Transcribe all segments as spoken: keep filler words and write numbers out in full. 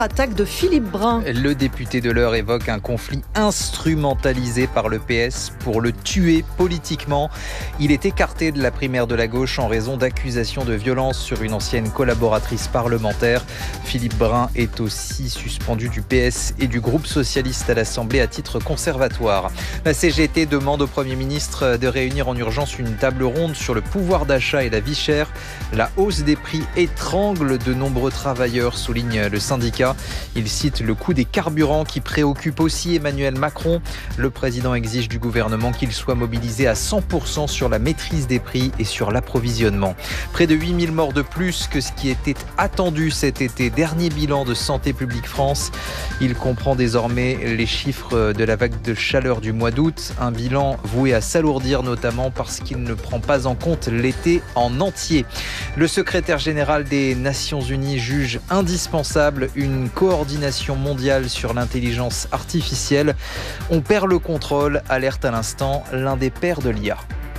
Attaque de Philippe Brun. Le député de l'Eure évoque un conflit instrumentalisé par le P S pour le tuer politiquement. Il est écarté de la primaire de la gauche en raison d'accusations de violence sur une ancienne collaboratrice parlementaire. Philippe Brun est aussi suspendu du P S et du groupe socialiste à l'Assemblée à titre conservatoire. La C G T demande au Premier ministre de réunir en urgence une table ronde sur le pouvoir d'achat et la vie chère. La hausse des prix étrangle de nombreux travailleurs, souligne le syndicat. Il cite le coût des carburants qui préoccupe aussi Emmanuel Macron. Le président exige du gouvernement qu'il soit mobilisé à cent pour cent sur la maîtrise des prix et sur l'approvisionnement. Près de huit mille morts de plus que ce qui était attendu cet été. Dernier bilan de Santé publique France. Il comprend désormais les chiffres de la vague de chaleur du mois d'août. Un bilan voué à s'alourdir notamment parce qu'il ne prend pas en compte l'été en entier. Le secrétaire général des Nations Unies juge indispensable une coordination mondiale sur l'intelligence artificielle. On perd le contrôle, alerte à l'instant l'un des pères de l'I A.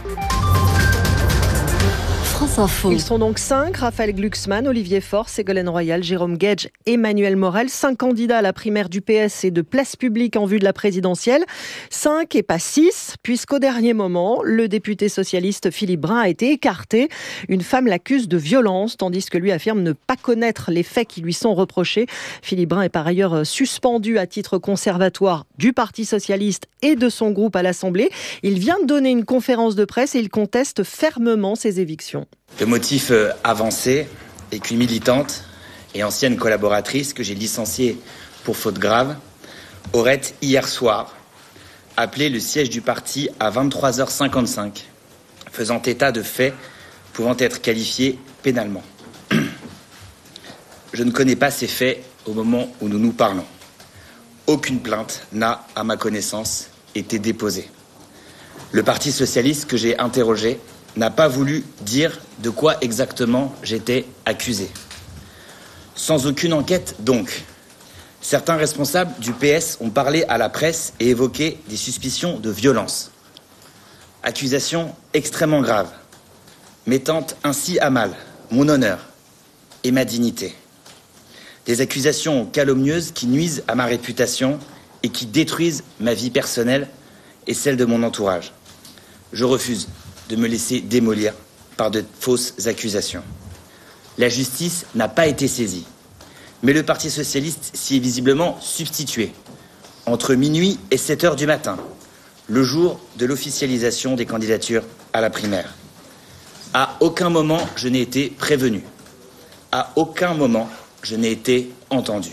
France Info. Ils sont donc cinq, Raphaël Glucksmann, Olivier Faure, Ségolène Royal, Jérôme Guedj, Emmanuel Morel. Cinq candidats à la primaire du P S et de Place Publique en vue de la présidentielle. Cinq et pas six, puisqu'au dernier moment, le député socialiste Philippe Brun a été écarté. Une femme l'accuse de violence, tandis que lui affirme ne pas connaître les faits qui lui sont reprochés. Philippe Brun est par ailleurs suspendu à titre conservatoire du Parti socialiste et de son groupe à l'Assemblée. Il vient de donner une conférence de presse et il conteste fermement ces évictions. Le motif avancé est qu'une militante et ancienne collaboratrice que j'ai licenciée pour faute grave aurait hier soir appelé le siège du parti à vingt-trois heures cinquante-cinq, faisant état de faits pouvant être qualifiés pénalement. Je ne connais pas ces faits au moment où nous nous parlons. Aucune plainte n'a, à ma connaissance, été déposée. Le Parti socialiste que j'ai interrogé n'a pas voulu dire de quoi exactement j'étais accusé. Sans aucune enquête, donc. Certains responsables du P S ont parlé à la presse et évoqué des suspicions de violence. Accusations extrêmement graves, mettant ainsi à mal mon honneur et ma dignité. Des accusations calomnieuses qui nuisent à ma réputation et qui détruisent ma vie personnelle et celle de mon entourage. Je refuse de me laisser démolir par de fausses accusations. La justice n'a pas été saisie, mais le Parti socialiste s'y est visiblement substitué entre minuit et sept heures du matin, le jour de l'officialisation des candidatures à la primaire. À aucun moment je n'ai été prévenu. À aucun moment je n'ai été entendu.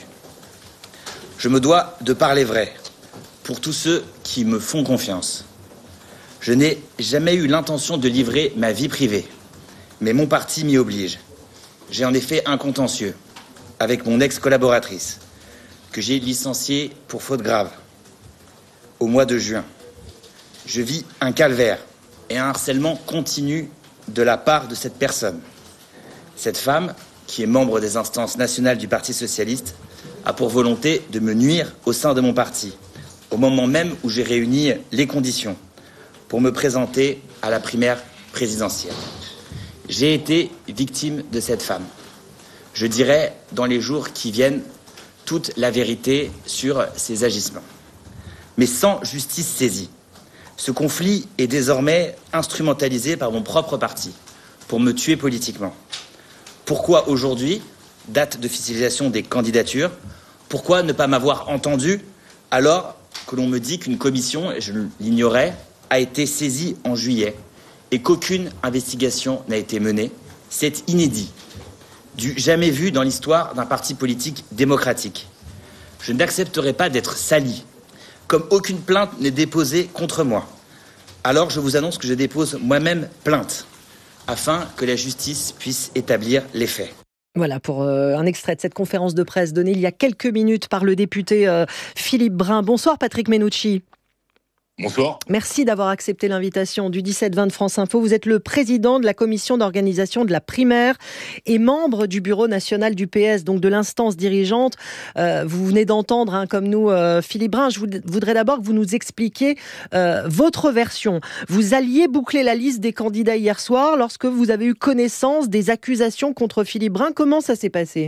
Je me dois de parler vrai pour tous ceux qui me font confiance. Je n'ai jamais eu l'intention de livrer ma vie privée, mais mon parti m'y oblige. J'ai en effet un contentieux avec mon ex-collaboratrice, que j'ai licenciée pour faute grave, au mois de juin. Je vis un calvaire et un harcèlement continu de la part de cette personne. Cette femme, qui est membre des instances nationales du Parti socialiste, a pour volonté de me nuire au sein de mon parti, au moment même où j'ai réuni les conditions pour me présenter à la primaire présidentielle. J'ai été victime de cette femme. Je dirai dans les jours qui viennent toute la vérité sur ses agissements. Mais sans justice saisie. Ce conflit est désormais instrumentalisé par mon propre parti pour me tuer politiquement. Pourquoi aujourd'hui, date d'officialisation des candidatures, pourquoi ne pas m'avoir entendu alors que l'on me dit qu'une commission, et je l'ignorais, a été saisie en juillet et qu'aucune investigation n'a été menée? C'est inédit, du jamais vu dans l'histoire d'un parti politique démocratique. Je n'accepterai pas d'être sali, comme aucune plainte n'est déposée contre moi. Alors je vous annonce que je dépose moi-même plainte, afin que la justice puisse établir les faits. Voilà pour euh, un extrait de cette conférence de presse donnée il y a quelques minutes par le député euh, Philippe Brun. Bonsoir Patrick Menucci. Bonsoir. Merci d'avoir accepté l'invitation du dix-sept vingt de France Info. Vous êtes le président de la commission d'organisation de la primaire et membre du bureau national du P S, donc de l'instance dirigeante. Euh, vous venez d'entendre, hein, comme nous, euh, Philippe Brun. Je voudrais d'abord que vous nous expliquiez euh, votre version. Vous alliez boucler la liste des candidats hier soir lorsque vous avez eu connaissance des accusations contre Philippe Brun. Comment ça s'est passé ?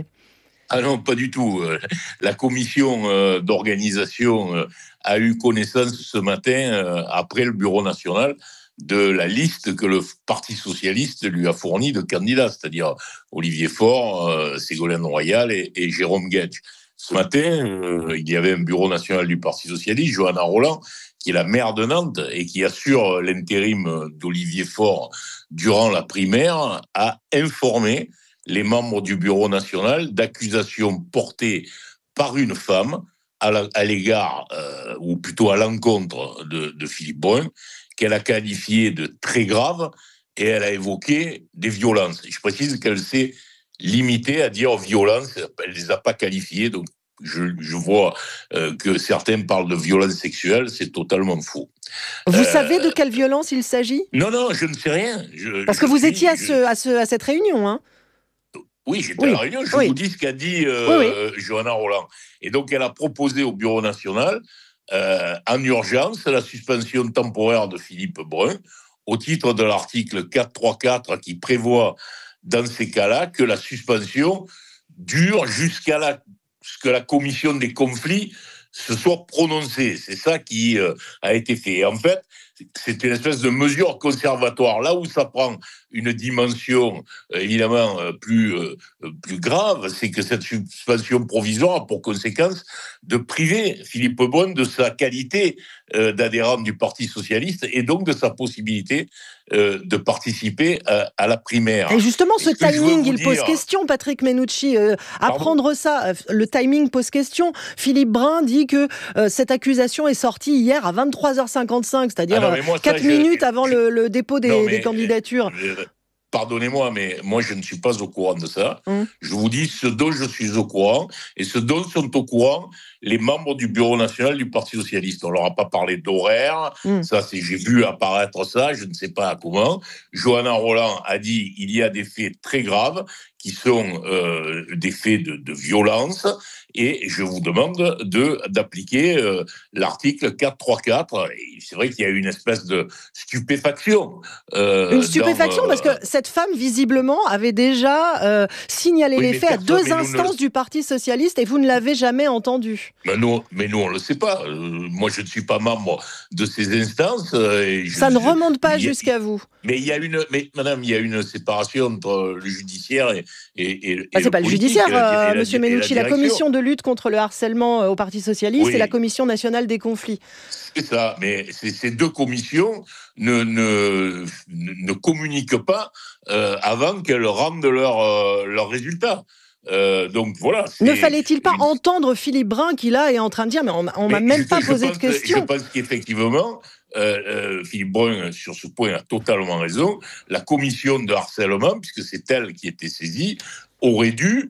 Ah non, pas du tout. La commission euh, d'organisation euh, a eu connaissance ce matin, euh, après le bureau national, de la liste que le Parti socialiste lui a fournie de candidats, c'est-à-dire Olivier Faure, euh, Ségolène Royal et, et Jérôme Guedj. Ce matin, euh, il y avait un bureau national du Parti socialiste, Johanna Rolland, qui est la maire de Nantes et qui assure l'intérim d'Olivier Faure durant la primaire, a informé les membres du bureau national d'accusations portées par une femme à, la, à l'égard, euh, ou plutôt à l'encontre de, de Philippe Brun, qu'elle a qualifié de très grave, et elle a évoqué des violences. Je précise qu'elle s'est limitée à dire violences, elle ne les a pas qualifiées, donc je, je vois euh, que certains parlent de violences sexuelles, c'est totalement faux. Vous euh, savez de quelle violence il s'agit ? Non, non, je ne sais rien. Je, Parce que je vous suis, étiez à, je... ce, à, ce, à cette réunion, hein ? Oui, j'étais oui, à la réunion, je oui. vous dis ce qu'a dit euh, oui, oui. Johanna Rolland. Et donc, elle a proposé au Bureau national, euh, en urgence, la suspension temporaire de Philippe Brun, au titre de l'article quatre cent trente-quatre qui prévoit, dans ces cas-là, que la suspension dure jusqu'à la, ce que la commission des conflits se soit prononcée. C'est ça qui euh, a été fait. Et en fait, c'est une espèce de mesure conservatoire. Là où ça prend une dimension euh, évidemment euh, plus, euh, plus grave, c'est que cette suspension provisoire a pour conséquence de priver Philippe Brun de sa qualité euh, d'adhérent du Parti socialiste et donc de sa possibilité euh, de participer à, à la primaire. Et justement, ce, ce timing, il dire... pose question, Patrick Menucci. Euh, apprendre ça, le timing pose question. Philippe Brun dit que euh, cette accusation est sortie hier à vingt-trois heures cinquante-cinq, c'est-à-dire ah non, moi, quatre ça, minutes je, avant je, le, le dépôt des, non, mais, des candidatures. Je, pardonnez-moi, mais moi, je ne suis pas au courant de ça. Hum. Je vous dis ce dont je suis au courant et ce dont sont au courant les membres du bureau national du Parti socialiste. On ne leur a pas parlé d'horaire. Hum. Ça, c'est, j'ai vu apparaître ça, je ne sais pas comment. Johanna Rolland a dit il y a des faits très graves qui sont euh, des faits de, de violence, et je vous demande de, d'appliquer euh, l'article quatre cent trente-quatre. Et c'est vrai qu'il y a eu une espèce de stupéfaction. Euh, une stupéfaction dans, parce que cette femme, visiblement, avait déjà euh, signalé oui, les faits à deux instances ne... du Parti socialiste, et vous ne l'avez jamais entendu. Mais nous, mais nous on ne le sait pas. Euh, moi, je ne suis pas membre de ces instances. Euh, et je, Ça ne remonte pas jusqu'à vous. Mais il y a une, mais madame, il y a une séparation entre le judiciaire et et, et, ah, c'est et pas le judiciaire, euh, Monsieur Menucci, la, la commission de lutte contre le harcèlement au Parti socialiste oui. et la commission nationale des conflits. C'est ça, mais ces, ces deux commissions ne, ne, ne communiquent pas euh, avant qu'elles rendent leurs euh, leurs résultats. Euh, donc voilà. Ne fallait-il pas une... entendre Philippe Brun qui là est en train de dire mais on, on m'a même je, pas je posé pense, de questions. Je pense qu'effectivement, euh, euh, Philippe Brun sur ce point a totalement raison. La commission de harcèlement, puisque c'est elle qui était saisie, aurait dû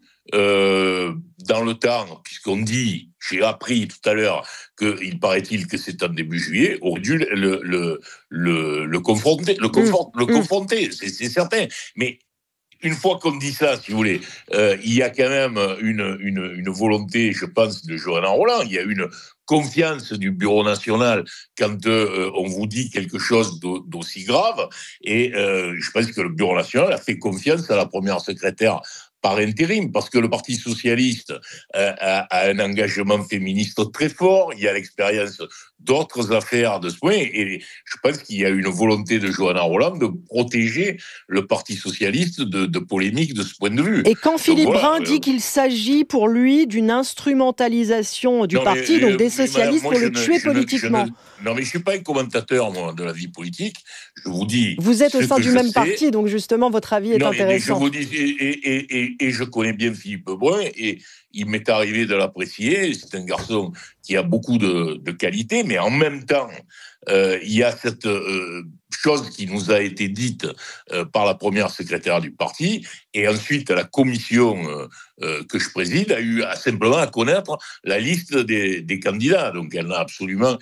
euh, dans le temps, puisqu'on dit, j'ai appris tout à l'heure qu'il paraît-il que c'est en début juillet, aurait dû le le le, le confronter, le, confort, mmh. le confronter, mmh. c'est, c'est certain, mais une fois qu'on dit ça, si vous voulez, euh, il y a quand même une, une, une volonté, je pense, de Johanna Rolland. Il y a une confiance du Bureau national quand euh, on vous dit quelque chose d'aussi grave. Et euh, je pense que le Bureau national a fait confiance à la première secrétaire par intérim, parce que le Parti socialiste euh, a, a un engagement féministe très fort, il y a l'expérience d'autres affaires de ce point, et je pense qu'il y a une volonté de Johanna Rolland de protéger le Parti socialiste de, de polémiques de ce point de vue. Et quand Philippe donc, voilà, Brun dit euh... qu'il s'agit pour lui d'une instrumentalisation du non, parti, mais, donc des socialistes, moi, pour le ne, tuer politiquement. Ne, non mais je ne suis pas un commentateur, moi, de la vie politique, je vous dis... Vous êtes au sein du même sais. parti, donc justement votre avis est non, intéressant. Je vous dis, et, et, et, et je connais bien Philippe Brun, et il m'est arrivé de l'apprécier. C'est un garçon qui a beaucoup de, de qualités, mais en même temps, euh, il y a cette euh, chose qui nous a été dite euh, par la première secrétaire du parti, et ensuite la commission euh, euh, que je préside a eu à, simplement à connaître la liste des, des candidats. Donc elle n'a absolument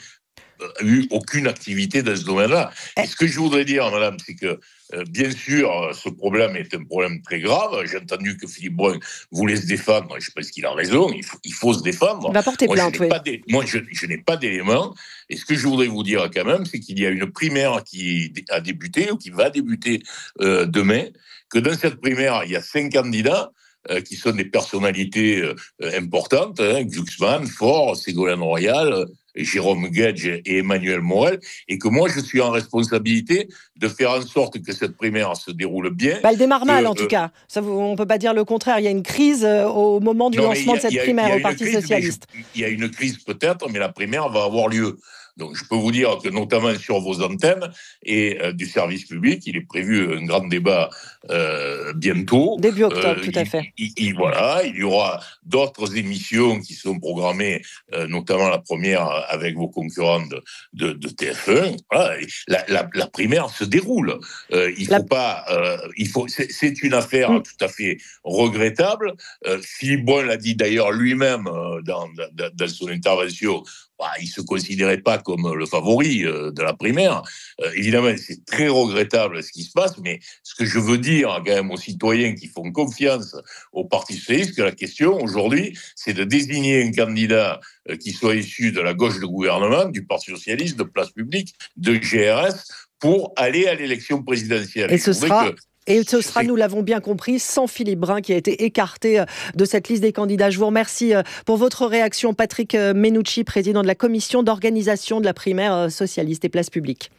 eu aucune activité dans ce domaine-là. Et ce que je voudrais dire, madame, c'est que euh, bien sûr, ce problème est un problème très grave. J'ai entendu que Philippe Brun voulait se défendre. Je pense qu'il a raison. Il faut, il faut se défendre. Il va porter moi, plainte, je oui. Des, moi, je, je n'ai pas d'éléments. Et ce que je voudrais vous dire quand même, c'est qu'il y a une primaire qui a débuté ou qui va débuter euh, demain. Que dans cette primaire, il y a cinq candidats. euh, qui sont des personnalités euh, importantes, hein, Glucksmann, Faure, Ségolène Royal, Jérôme Guedj et Emmanuel Morel, et que moi, je suis en responsabilité de faire en sorte que cette primaire se déroule bien. Bah, elle démarre mal, que, en tout euh, cas. Ça, on ne peut pas dire le contraire. Il y a une crise euh, au moment du non, lancement a, de cette a, primaire au Parti crise, socialiste. Je, il y a une crise peut-être, mais la primaire va avoir lieu. Donc, je peux vous dire que, notamment sur vos antennes et euh, du service public, il est prévu un grand débat euh, bientôt. Début octobre, euh, tout à fait. Il, il, il, voilà, il y aura d'autres émissions qui sont programmées, euh, notamment la première avec vos concurrents de, de, de T F un. Voilà, la, la, la primaire se déroule. Euh, il la... faut pas. Euh, il faut. C'est, c'est une affaire mmh. tout à fait regrettable. Euh, Philippe Brun l'a dit d'ailleurs lui-même euh, dans, dans, dans son intervention. Bah, il ne se considérait pas comme le favori euh, de la primaire. Euh, évidemment, c'est très regrettable ce qui se passe, mais ce que je veux dire quand même aux citoyens qui font confiance au Parti socialiste, que la question aujourd'hui, c'est de désigner un candidat euh, qui soit issu de la gauche de gouvernement, du Parti socialiste, de Place Publique, de G R S, pour aller à l'élection présidentielle. Et ce sera... Que Et ce sera, nous l'avons bien compris, sans Philippe Brun qui a été écarté de cette liste des candidats. Je vous remercie pour votre réaction. Patrick Menucci, président de la commission d'organisation de la primaire socialiste et Place Publique.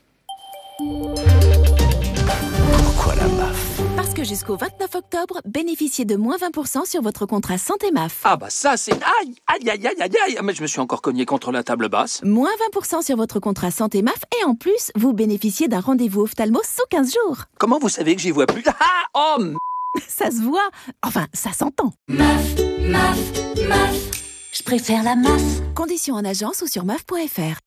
Pourquoi la M A F ? Parce que jusqu'au vingt-neuf octobre, bénéficiez de moins vingt pour cent sur votre contrat Santé M A F. Ah bah ça c'est... Aïe, aïe, aïe, aïe, aïe, aïe. Mais je me suis encore cogné contre la table basse. Moins vingt pour cent sur votre contrat Santé M A F et en plus, vous bénéficiez d'un rendez-vous ophtalmo sous quinze jours. Comment vous savez que j'y vois plus ? Ah, oh m... Ça se voit. Enfin, ça s'entend. M A F, M A F, M A F. Je préfère la M A F. Conditions en agence ou sur M A F point F R.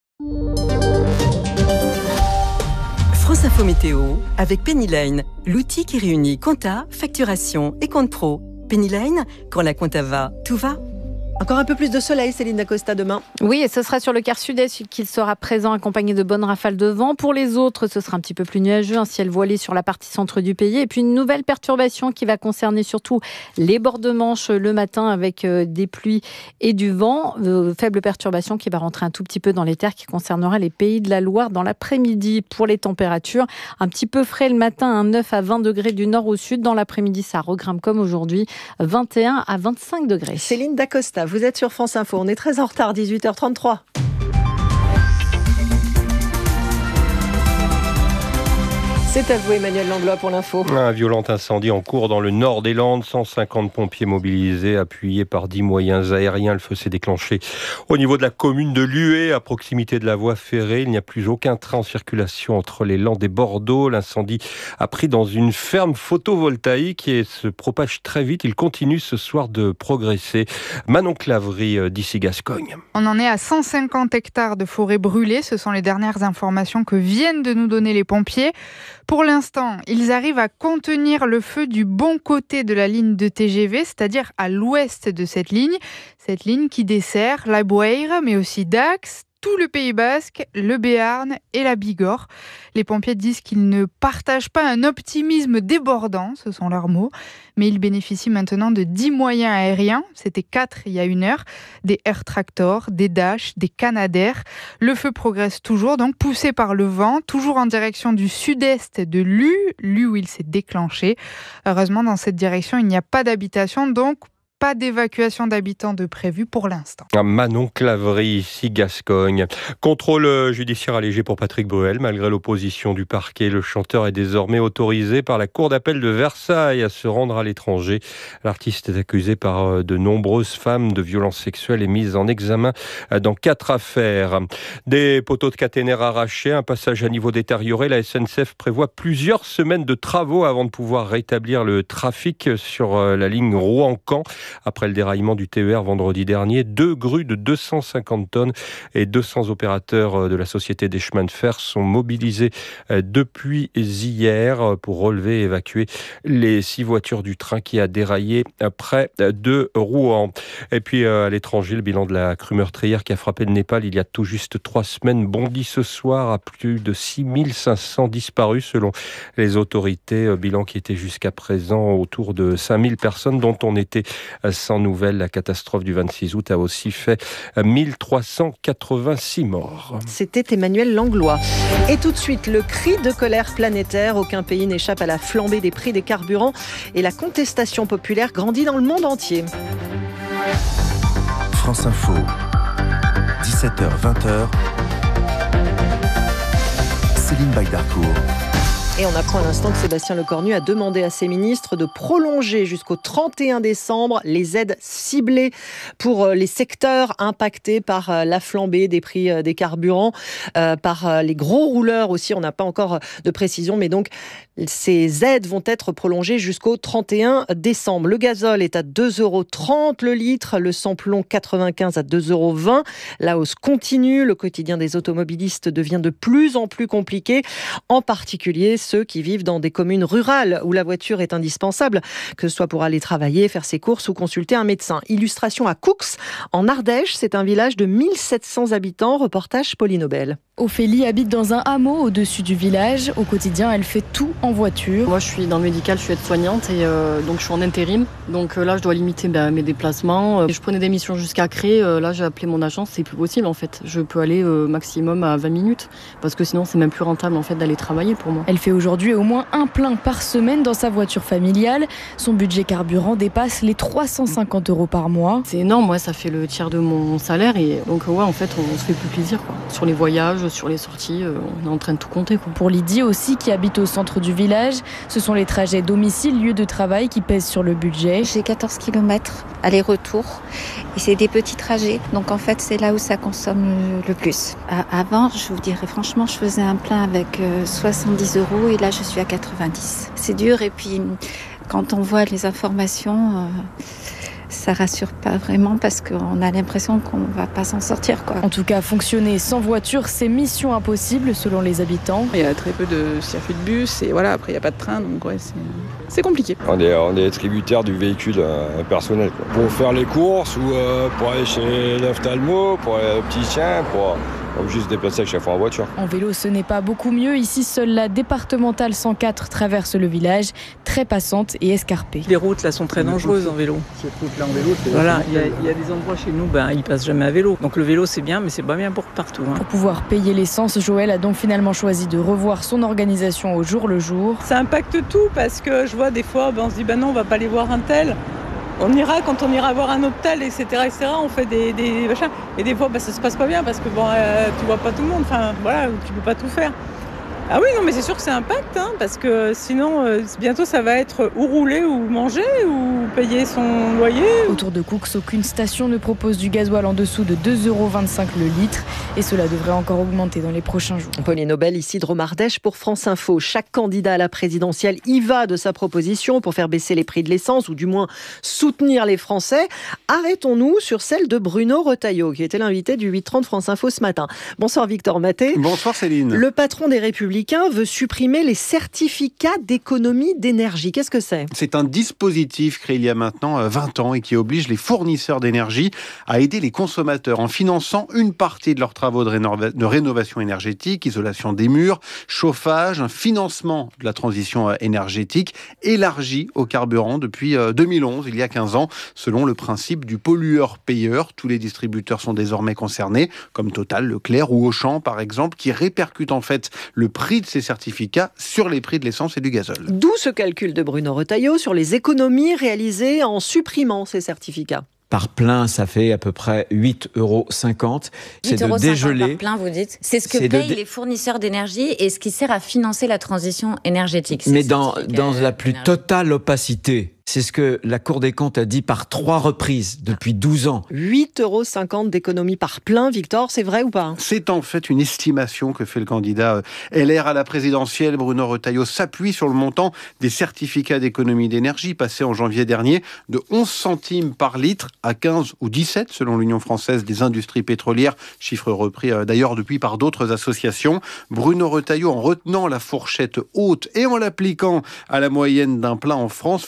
France Info Météo avec Pennyline, l'outil qui réunit compta, facturation et compte pro. Pennyline, quand la compta va, tout va. Encore un peu plus de soleil, Céline Dacosta, demain. Oui, et ce sera sur le quart sud-est qu'il sera présent, accompagné de bonnes rafales de vent. Pour les autres, ce sera un petit peu plus nuageux, un ciel voilé sur la partie centre du pays. Et puis une nouvelle perturbation qui va concerner surtout les bords de Manche le matin avec des pluies et du vent. Euh, faible perturbation qui va rentrer un tout petit peu dans les terres, qui concernera les pays de la Loire dans l'après-midi. Pour les températures, un petit peu frais le matin, un neuf à vingt degrés du nord au sud. Dans l'après-midi, ça regrimpe comme aujourd'hui, vingt et un à vingt-cinq degrés. Céline Dacosta, vous êtes sur France Info. On est très en retard, dix-huit heures trente-trois. C'est à vous, Emmanuel Langlois, pour l'info. Un violent incendie en cours dans le nord des Landes. cent cinquante pompiers mobilisés, appuyés par dix moyens aériens. Le feu s'est déclenché au niveau de la commune de Lué, à proximité de la voie ferrée. Il n'y a plus aucun train en circulation entre les Landes et Bordeaux. L'incendie a pris dans une ferme photovoltaïque et se propage très vite. Il continue ce soir de progresser. Manon Claverie, d'ici Gascogne. On en est à cent cinquante hectares de forêt brûlée. Ce sont les dernières informations que viennent de nous donner les pompiers. Pour l'instant, ils arrivent à contenir le feu du bon côté de la ligne de T G V, c'est-à-dire à l'ouest de cette ligne. Cette ligne qui dessert la Boueire, mais aussi Dax, tout le Pays Basque, le Béarn et la Bigorre. Les pompiers disent qu'ils ne partagent pas un optimisme débordant, ce sont leurs mots, mais ils bénéficient maintenant de dix moyens aériens, c'était quatre il y a une heure, des Air Tractor, des Dash, des Canadair. Le feu progresse toujours, donc poussé par le vent, toujours en direction du sud-est de Lue, Lue où il s'est déclenché. Heureusement, dans cette direction, il n'y a pas d'habitation, donc pas d'évacuation d'habitants de prévu pour l'instant. Manon Claverie, ici Gascogne. Contrôle judiciaire allégé pour Patrick Bruel. Malgré l'opposition du parquet, le chanteur est désormais autorisé par la Cour d'appel de Versailles à se rendre à l'étranger. L'artiste est accusé par de nombreuses femmes de violences sexuelles et mise en examen dans quatre affaires. Des poteaux de caténaire arrachés, un passage à niveau détérioré. La S N C F prévoit plusieurs semaines de travaux avant de pouvoir rétablir le trafic sur la ligne Rouen-Caen. Après le déraillement du T E R vendredi dernier, deux grues de deux cent cinquante tonnes et deux cents opérateurs de la Société des chemins de fer sont mobilisés depuis hier pour relever et évacuer les six voitures du train qui a déraillé près de Rouen. Et puis à l'étranger, le bilan de la crue meurtrière qui a frappé le Népal il y a tout juste trois semaines bondit ce soir à plus de six mille cinq cents disparus selon les autorités. Bilan qui était jusqu'à présent autour de cinq mille personnes dont on était sans nouvelles. La catastrophe du vingt-six août a aussi fait mille trois cent quatre-vingt-six morts. C'était Emmanuel Langlois. Et tout de suite, le cri de colère planétaire. Aucun pays n'échappe à la flambée des prix des carburants et la contestation populaire grandit dans le monde entier. France Info, dix-sept heures vingt. Céline Baydarcourt. Et on apprend à l'instant que Sébastien Lecornu a demandé à ses ministres de prolonger jusqu'au trente et un décembre les aides ciblées pour les secteurs impactés par la flambée des prix des carburants, euh, par les gros rouleurs aussi. On n'a pas encore de précision, mais donc ces aides vont être prolongées jusqu'au trente et un décembre. Le gazole est à deux euros trente le litre, le sans-plomb quatre-vingt-quinze à deux euros vingt. La hausse continue, le quotidien des automobilistes devient de plus en plus compliqué, en particulier ceux qui vivent dans des communes rurales où la voiture est indispensable, que ce soit pour aller travailler, faire ses courses ou consulter un médecin. Illustration à Coux, en Ardèche, c'est un village de mille sept cents habitants. Reportage Pauline Nobel. Ophélie habite dans un hameau au-dessus du village. Au quotidien, elle fait tout en voiture. Moi, je suis dans le médical, je suis aide-soignante et euh, donc je suis en intérim. Donc euh, là, je dois limiter ben, mes déplacements. Euh, je prenais des missions jusqu'à Cré. Euh, là, j'ai appelé mon agence, c'est plus possible en fait. Je peux aller euh, maximum à vingt minutes parce que sinon, c'est même plus rentable en fait d'aller travailler pour moi. Elle fait aujourd'hui au moins un plein par semaine dans sa voiture familiale. Son budget carburant dépasse les trois cent cinquante euros par mois. C'est énorme, ouais, ça fait le tiers de mon salaire et donc ouais, en fait, on, on se fait plus plaisir quoi. Sur les voyages, sur les sorties, euh, on est en train de tout compter quoi. Pour Lydie aussi, qui habite au centre du village, ce sont les trajets domicile-lieu de travail qui pèsent sur le budget. J'ai quatorze kilomètres aller-retour et c'est des petits trajets. Donc en fait, c'est là où ça consomme le plus. Avant, je vous dirais franchement, je faisais un plein avec soixante-dix euros et là, je suis à quatre-vingt-dix. C'est dur et puis quand on voit les informations, euh, ça rassure pas vraiment parce qu'on a l'impression qu'on va pas s'en sortir, quoi. En tout cas, fonctionner sans voiture, c'est mission impossible selon les habitants. Il y a très peu de circuits de bus et voilà, après il n'y a pas de train, donc ouais, c'est, c'est compliqué. On est, on est tributaire du véhicule euh, personnel, quoi. Pour faire les courses ou euh, pour aller chez l'ophtalmo, pour les petits chiens, pour... On juste se déplacer à chaque fois en voiture. En vélo, ce n'est pas beaucoup mieux. Ici, seule la départementale cent quatre traverse le village, très passante et escarpée. Les routes là sont très dangereuses en vélo. Cette route-là en vélo, c'est voilà, il y, y a des endroits chez nous, ben, ils passent jamais à vélo. Donc le vélo, c'est bien, mais c'est pas bien pour partout. Hein. Pour pouvoir payer l'essence, Joël a donc finalement choisi de revoir son organisation au jour le jour. Ça impacte tout parce que je vois des fois, ben, on se dit, ben non, on va pas aller voir un tel. On ira quand on ira voir un hôtel, et cetera, et cetera. On fait des, des machins. Et des fois, bah, ça se passe pas bien parce que bon, euh, tu vois pas tout le monde. Enfin, voilà, tu peux pas tout faire. Ah oui, non, mais c'est sûr que c'est impact, hein, parce que sinon, euh, bientôt, ça va être ou rouler ou manger ou payer son loyer. Autour de Coux, aucune station ne propose du gasoil en dessous de deux euros vingt-cinq le litre. Et cela devrait encore augmenter dans les prochains jours. Pauline Nobel, ici de Romardèche pour France Info. Chaque candidat à la présidentielle y va de sa proposition pour faire baisser les prix de l'essence ou du moins soutenir les Français. Arrêtons-nous sur celle de Bruno Retailleau, qui était l'invité du huit trente France Info ce matin. Bonsoir Victor Maté. Bonsoir Céline. Le patron des Républicains veut supprimer les certificats d'économie d'énergie. Qu'est-ce que c'est ? C'est un dispositif créé il y a maintenant vingt ans et qui oblige les fournisseurs d'énergie à aider les consommateurs en finançant une partie de leurs travaux de, rénova- de rénovation énergétique, isolation des murs, chauffage, un financement de la transition énergétique élargi au carburant depuis deux mille onze, il y a quinze ans, selon le principe du pollueur-payeur. Tous les distributeurs sont désormais concernés, comme Total, Leclerc ou Auchan par exemple, qui répercutent en fait le prix de ces certificats sur les prix de l'essence et du gazole. D'où ce calcul de Bruno Retailleau sur les économies réalisées en supprimant ces certificats. Par plein, ça fait à peu près huit euros cinquante. C'est de dégeler. Par plein, vous dites. C'est ce que c'est payent dé... les fournisseurs d'énergie et ce qui sert à financer la transition énergétique. Mais dans, dans la plus totale opacité. C'est ce que la Cour des comptes a dit par trois reprises depuis douze ans. huit euros cinquante d'économie par plein, Victor, c'est vrai ou pas ? C'est en fait une estimation que fait le candidat L R à la présidentielle. Bruno Retailleau s'appuie sur le montant des certificats d'économie d'énergie passés en janvier dernier de onze centimes par litre à quinze ou dix-sept selon l'Union française des industries pétrolières, chiffre repris d'ailleurs depuis par d'autres associations. Bruno Retailleau, en retenant la fourchette haute et en l'appliquant à la moyenne d'un plein en France, fait ce calcul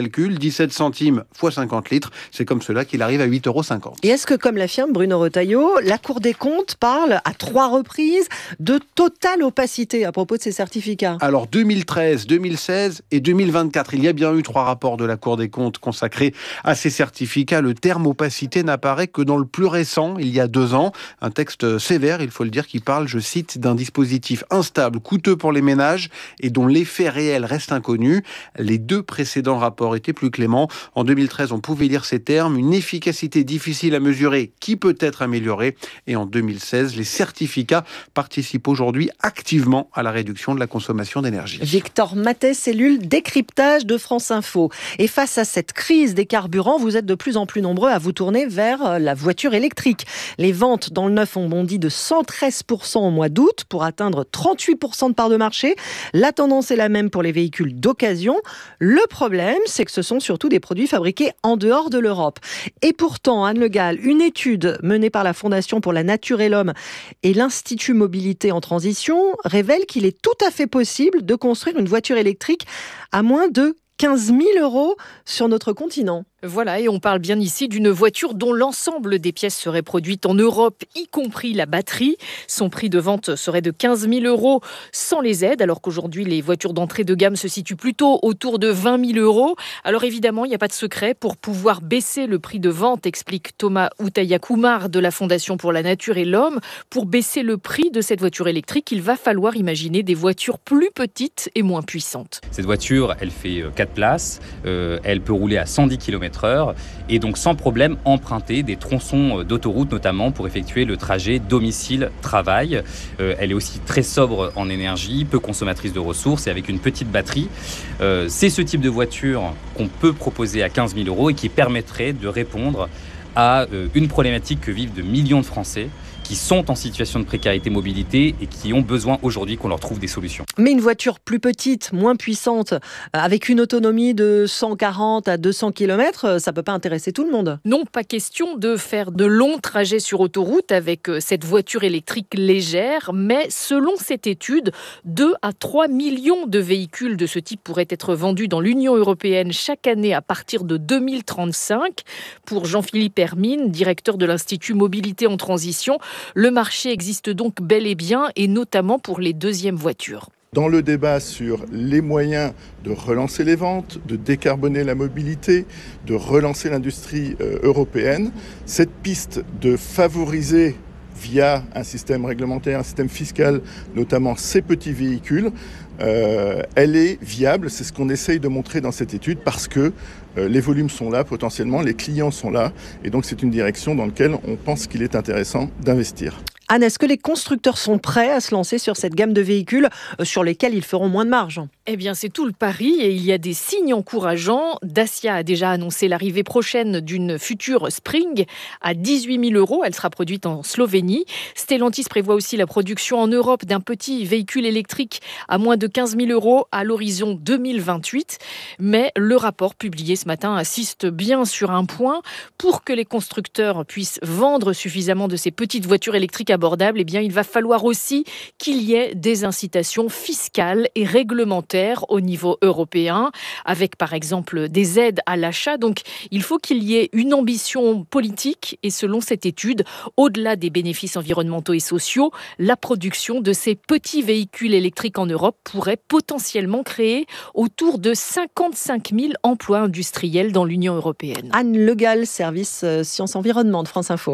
calcul, dix-sept centimes fois cinquante litres. C'est comme cela qu'il arrive à huit euros cinquante. Et est-ce que, comme l'affirme Bruno Retailleau, la Cour des comptes parle à trois reprises de totale opacité à propos de ces certificats ? Alors deux mille treize, deux mille seize et deux mille vingt-quatre, il y a bien eu trois rapports de la Cour des comptes consacrés à ces certificats. Le terme opacité n'apparaît que dans le plus récent, il y a deux ans. Un texte sévère, il faut le dire, qui parle, je cite, d'un dispositif instable, coûteux pour les ménages et dont l'effet réel reste inconnu. Les deux précédents rapports étaient plus cléments. En deux mille treize, on pouvait lire ces termes, une efficacité difficile à mesurer qui peut être améliorée. Et en deux mille seize, les certificats participent aujourd'hui activement à la réduction de la consommation d'énergie. Victor Matet, cellule décryptage de France Info. Et face à cette crise des carburants, vous êtes de plus en plus nombreux à vous tourner vers la voiture électrique. Les ventes dans le neuf ont bondi de cent treize pour cent au mois d'août pour atteindre trente-huit pour cent de part de marché. La tendance est la même pour les véhicules d'occasion. Le problème, c'est que ce sont surtout des produits fabriqués en dehors de l'Europe. Et pourtant, Anne Le Gall, une étude menée par la Fondation pour la Nature et l'Homme et l'Institut Mobilité en Transition révèle qu'il est tout à fait possible de construire une voiture électrique à moins de quinze mille euros sur notre continent. Voilà, et on parle bien ici d'une voiture dont l'ensemble des pièces seraient produites en Europe, y compris la batterie. Son prix de vente serait de quinze mille euros sans les aides, alors qu'aujourd'hui les voitures d'entrée de gamme se situent plutôt autour de vingt mille euros. Alors évidemment, il n'y a pas de secret pour pouvoir baisser le prix de vente, explique Thomas Outayakumar de la Fondation pour la Nature et l'Homme. Pour baisser le prix de cette voiture électrique, il va falloir imaginer des voitures plus petites et moins puissantes. Cette voiture, elle fait quatre places, euh, elle peut rouler à cent dix kilomètres heure et donc sans problème emprunter des tronçons d'autoroute notamment pour effectuer le trajet domicile-travail. Euh, elle est aussi très sobre en énergie, peu consommatrice de ressources et avec une petite batterie. Euh, c'est ce type de voiture qu'on peut proposer à quinze mille euros et qui permettrait de répondre à euh, une problématique que vivent de millions de Français qui sont en situation de précarité mobilité et qui ont besoin aujourd'hui qu'on leur trouve des solutions. Mais une voiture plus petite, moins puissante, avec une autonomie de cent quarante à deux cents kilomètres, ça ne peut pas intéresser tout le monde. Non, pas question de faire de longs trajets sur autoroute avec cette voiture électrique légère, mais selon cette étude, deux à trois millions de véhicules de ce type pourraient être vendus dans l'Union européenne chaque année à partir de deux mille trente-cinq. Pour Jean-Philippe Hermine, directeur de l'Institut Mobilité en Transition, le marché existe donc bel et bien, et notamment pour les deuxièmes voitures. Dans le débat sur les moyens de relancer les ventes, de décarboner la mobilité, de relancer l'industrie euh, européenne, cette piste de favoriser via un système réglementaire, un système fiscal, notamment ces petits véhicules, euh, elle est viable. C'est ce qu'on essaye de montrer dans cette étude parce que euh, les volumes sont là potentiellement, les clients sont là et donc c'est une direction dans laquelle on pense qu'il est intéressant d'investir. Anne, est-ce que les constructeurs sont prêts à se lancer sur cette gamme de véhicules sur lesquels ils feront moins de marge ? Eh bien, c'est tout le pari et il y a des signes encourageants. Dacia a déjà annoncé l'arrivée prochaine d'une future Spring à dix-huit mille euros. Elle sera produite en Slovénie. Stellantis prévoit aussi la production en Europe d'un petit véhicule électrique à moins de quinze mille euros à l'horizon deux mille vingt-huit. Mais le rapport publié ce matin insiste bien sur un point. Pour que les constructeurs puissent vendre suffisamment de ces petites voitures électriques abordables, eh bien, il va falloir aussi qu'il y ait des incitations fiscales et réglementaires au niveau européen, avec par exemple des aides à l'achat. Donc, il faut qu'il y ait une ambition politique et selon cette étude, au-delà des bénéfices environnementaux et sociaux, la production de ces petits véhicules électriques en Europe pourrait potentiellement créer autour de cinquante-cinq mille emplois industriels dans l'Union européenne. Anne Le Gall, service euh, Sciences Environnement de France Info.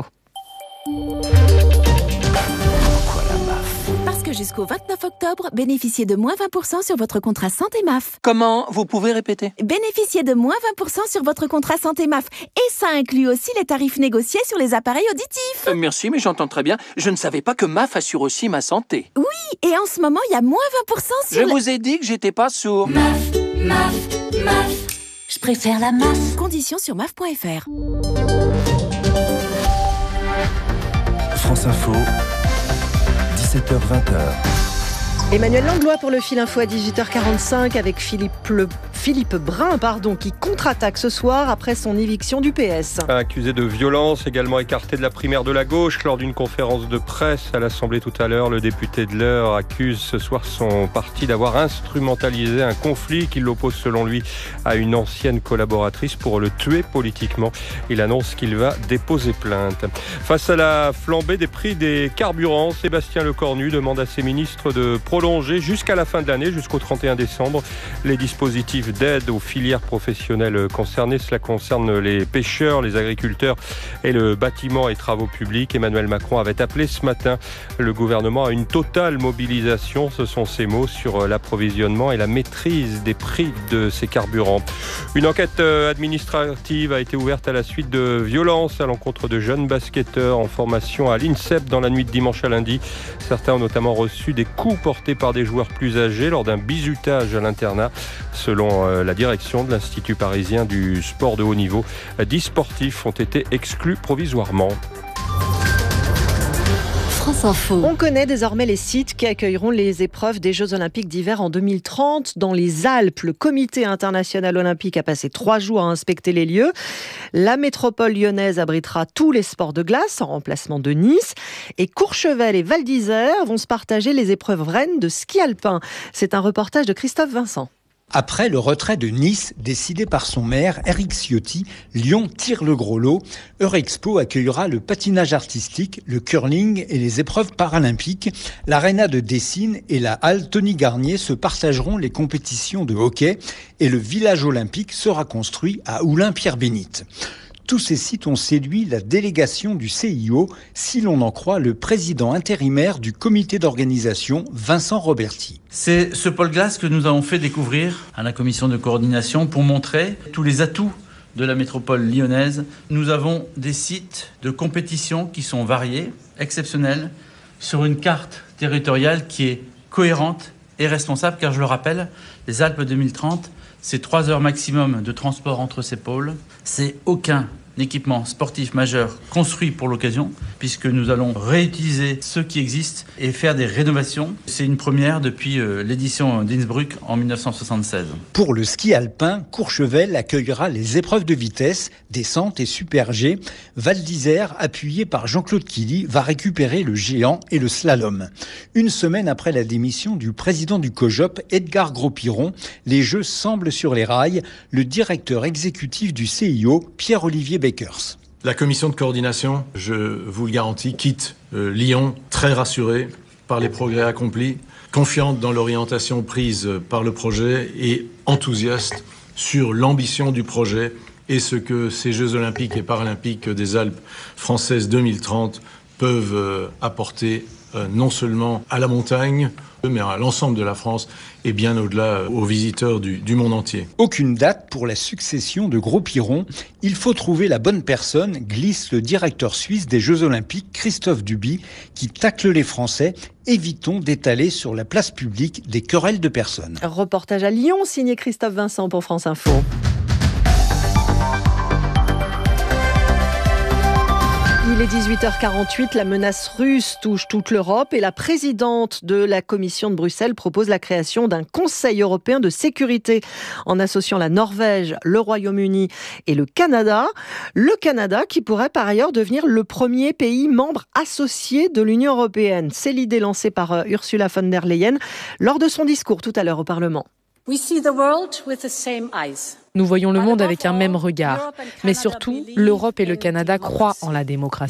Parce que jusqu'au vingt-neuf octobre, bénéficiez de moins vingt pour cent sur votre contrat santé M A F. Comment ? Vous pouvez répéter ? Bénéficiez de moins vingt pour cent sur votre contrat santé M A F. Et ça inclut aussi les tarifs négociés sur les appareils auditifs. Euh, merci, mais j'entends très bien. Je ne savais pas que M A F assure aussi ma santé. Oui, et en ce moment, il y a moins vingt pour cent sur... Je le... vous ai dit que j'étais pas sourd. M A F, M A F, M A F. Je préfère la M A F. Conditions sur M A F point F R. France Info, dix-sept heures vingt. Emmanuel Langlois pour le fil info à dix-huit heures quarante-cinq avec Philippe Le... Philippe Brun, pardon, qui contre-attaque ce soir après son éviction du P S. Accusé de violence, également écarté de la primaire de la gauche lors d'une conférence de presse à l'Assemblée tout à l'heure, le député de l'Eure accuse ce soir son parti d'avoir instrumentalisé un conflit qui l'oppose selon lui à une ancienne collaboratrice pour le tuer politiquement. Il annonce qu'il va déposer plainte. Face à la flambée des prix des carburants, Sébastien Lecornu demande à ses ministres de prolonger jusqu'à la fin de l'année, jusqu'au trente et un décembre, les dispositifs d'aide aux filières professionnelles concernées. Cela concerne les pêcheurs, les agriculteurs et le bâtiment et travaux publics. Emmanuel Macron avait appelé ce matin le gouvernement à une totale mobilisation, ce sont ses mots, sur l'approvisionnement et la maîtrise des prix de ces carburants. Une enquête administrative a été ouverte à la suite de violences à l'encontre de jeunes basketteurs en formation à l'INSEP dans la nuit de dimanche à lundi. Certains ont notamment reçu des coups portés par des joueurs plus âgés lors d'un bizutage à l'internat. Selon la direction de l'Institut parisien du sport de haut niveau, dix sportifs ont été exclus provisoirement. France Info. On connaît désormais les sites qui accueilleront les épreuves des Jeux Olympiques d'hiver en deux mille trente. Dans les Alpes, le Comité international olympique a passé trois jours à inspecter les lieux. La métropole lyonnaise abritera tous les sports de glace en remplacement de Nice. Et Courchevel et Val d'Isère vont se partager les épreuves reines de ski alpin. C'est un reportage de Christophe Vincent. Après le retrait de Nice, décidé par son maire, Éric Ciotti, Lyon tire le gros lot. Eurexpo accueillera le patinage artistique, le curling et les épreuves paralympiques. L'aréna de Dessines et la halle Tony Garnier se partageront les compétitions de hockey. Et le village olympique sera construit à Oulin-Pierre-Bénite. Tous ces sites ont séduit la délégation du C I O, si l'on en croit le président intérimaire du comité d'organisation, Vincent Roberti. C'est ce pôle glace que nous avons fait découvrir à la commission de coordination pour montrer tous les atouts de la métropole lyonnaise. Nous avons des sites de compétition qui sont variés, exceptionnels, sur une carte territoriale qui est cohérente et responsable, car je le rappelle, les Alpes deux mille trente, c'est trois heures maximum de transport entre ces pôles. C'est aucun équipement sportif majeur construit pour l'occasion, puisque nous allons réutiliser ceux qui existent et faire des rénovations. C'est une première depuis l'édition d'Innsbruck en mille neuf cent soixante-seize. Pour le ski alpin, Courchevel accueillera les épreuves de vitesse, descente et super G. Val d'Isère, appuyé par Jean-Claude Killy, va récupérer le géant et le slalom. Une semaine après la démission du président du COJOP, Edgar Gros-Piron, les Jeux semblent sur les rails. Le directeur exécutif du C I O, Pierre-Olivier Bakers. La commission de coordination, je vous le garantis, quitte euh, Lyon très rassurée par les progrès accomplis, confiante dans l'orientation prise par le projet et enthousiaste sur l'ambition du projet et ce que ces Jeux olympiques et paralympiques des Alpes françaises deux mille trente peuvent euh, apporter euh, non seulement à la montagne, mais à l'ensemble de la France et bien au-delà aux visiteurs du, du monde entier. Aucune date pour la succession de Gros-Piron. Il faut trouver la bonne personne, glisse le directeur suisse des Jeux Olympiques, Christophe Duby, qui tacle les Français. Évitons d'étaler sur la place publique des querelles de personnes. Reportage à Lyon, signé Christophe Vincent pour France Info. Il est dix-huit heures quarante-huit, la menace russe touche toute l'Europe et la présidente de la Commission de Bruxelles propose la création d'un Conseil européen de sécurité en associant la Norvège, le Royaume-Uni et le Canada. Le Canada qui pourrait par ailleurs devenir le premier pays membre associé de l'Union européenne. C'est l'idée lancée par Ursula von der Leyen lors de son discours tout à l'heure au Parlement. We see the world with the same eyes. Nous voyons le monde avec un même regard. Mais surtout, l'Europe et le Canada croient en la démocratie.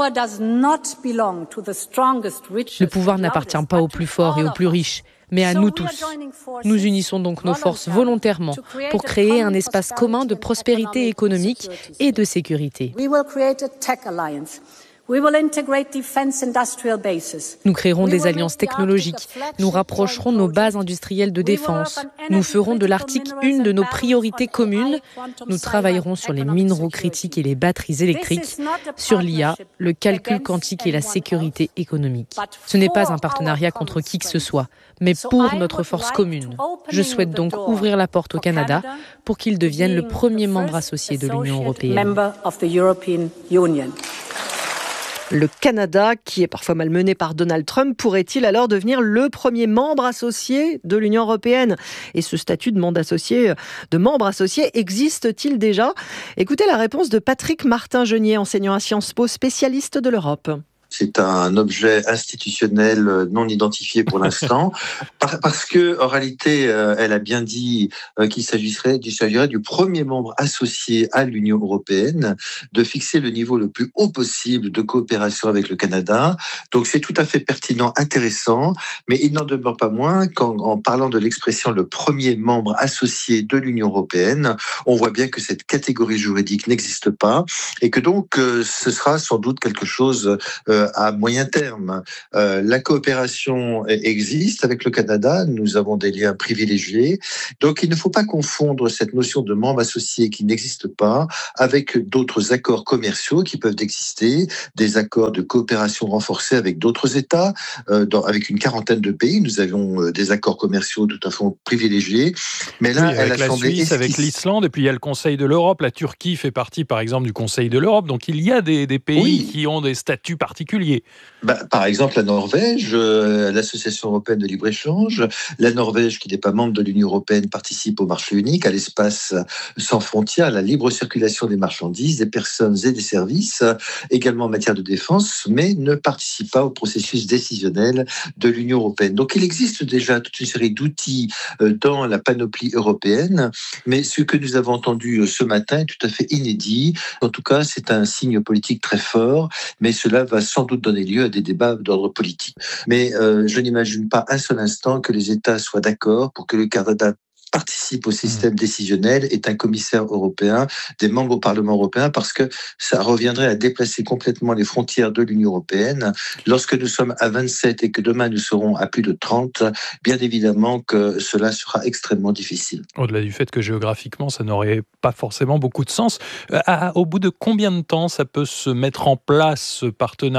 Le pouvoir n'appartient pas aux plus forts et aux plus riches, mais à nous tous. Nous unissons donc nos forces volontairement pour créer un espace commun de prospérité économique et de sécurité. Nous créerons des alliances technologiques, nous rapprocherons nos bases industrielles de défense, nous ferons de l'Arctique une de nos priorités communes, nous travaillerons sur les minéraux critiques et les batteries électriques, sur l'I A, le calcul quantique et la sécurité économique. Ce n'est pas un partenariat contre qui que ce soit, mais pour notre force commune. Je souhaite donc ouvrir la porte au Canada pour qu'il devienne le premier membre associé de l'Union européenne. Le Canada, qui est parfois malmené par Donald Trump, pourrait-il alors devenir le premier membre associé de l'Union européenne ? Et ce statut de membre associé, de membre associé existe-t-il déjà ? Écoutez la réponse de Patrick Martin-Genier, enseignant à Sciences Po, spécialiste de l'Europe. C'est un objet institutionnel non identifié pour l'instant, parce que en réalité, elle a bien dit qu'il s'agirait, il s'agirait du premier membre associé à l'Union européenne, de fixer le niveau le plus haut possible de coopération avec le Canada. Donc c'est tout à fait pertinent, intéressant, mais il n'en demeure pas moins qu'en en parlant de l'expression le premier membre associé de l'Union européenne, on voit bien que cette catégorie juridique n'existe pas et que donc ce sera sans doute quelque chose à moyen terme. Euh, la coopération existe avec le Canada, nous avons des liens privilégiés, donc il ne faut pas confondre cette notion de membre associé qui n'existe pas avec d'autres accords commerciaux qui peuvent exister, des accords de coopération renforcés avec d'autres États, euh, dans, avec une quarantaine de pays, nous avons euh, des accords commerciaux tout à fait privilégiés, mais là, oui, elle avec a la semblé Suisse, esquisse. avec l'Islande, et puis il y a le Conseil de l'Europe, la Turquie fait partie par exemple du Conseil de l'Europe, donc il y a des, des pays oui. qui ont des statuts particuliers. Bah, par exemple, la Norvège, euh, l'Association européenne de libre-échange, la Norvège, qui n'est pas membre de l'Union européenne, participe au marché unique, à l'espace sans frontières, à la libre circulation des marchandises, des personnes et des services, également en matière de défense, mais ne participe pas au processus décisionnel de l'Union européenne. Donc il existe déjà toute une série d'outils euh, dans la panoplie européenne, mais ce que nous avons entendu ce matin est tout à fait inédit. En tout cas, c'est un signe politique très fort, mais cela va sans doute donner lieu à des débats d'ordre politique. Mais euh, je n'imagine pas un seul instant que les États soient d'accord pour que le Canada participe au système décisionnel, est un commissaire européen, des membres au Parlement européen, parce que ça reviendrait à déplacer complètement les frontières de l'Union européenne. Lorsque nous sommes à vingt-sept et que demain nous serons à plus de trente, bien évidemment que cela sera extrêmement difficile. Au-delà du fait que géographiquement, ça n'aurait pas forcément beaucoup de sens. Euh, à, au bout de combien de temps ça peut se mettre en place, ce partenariat ?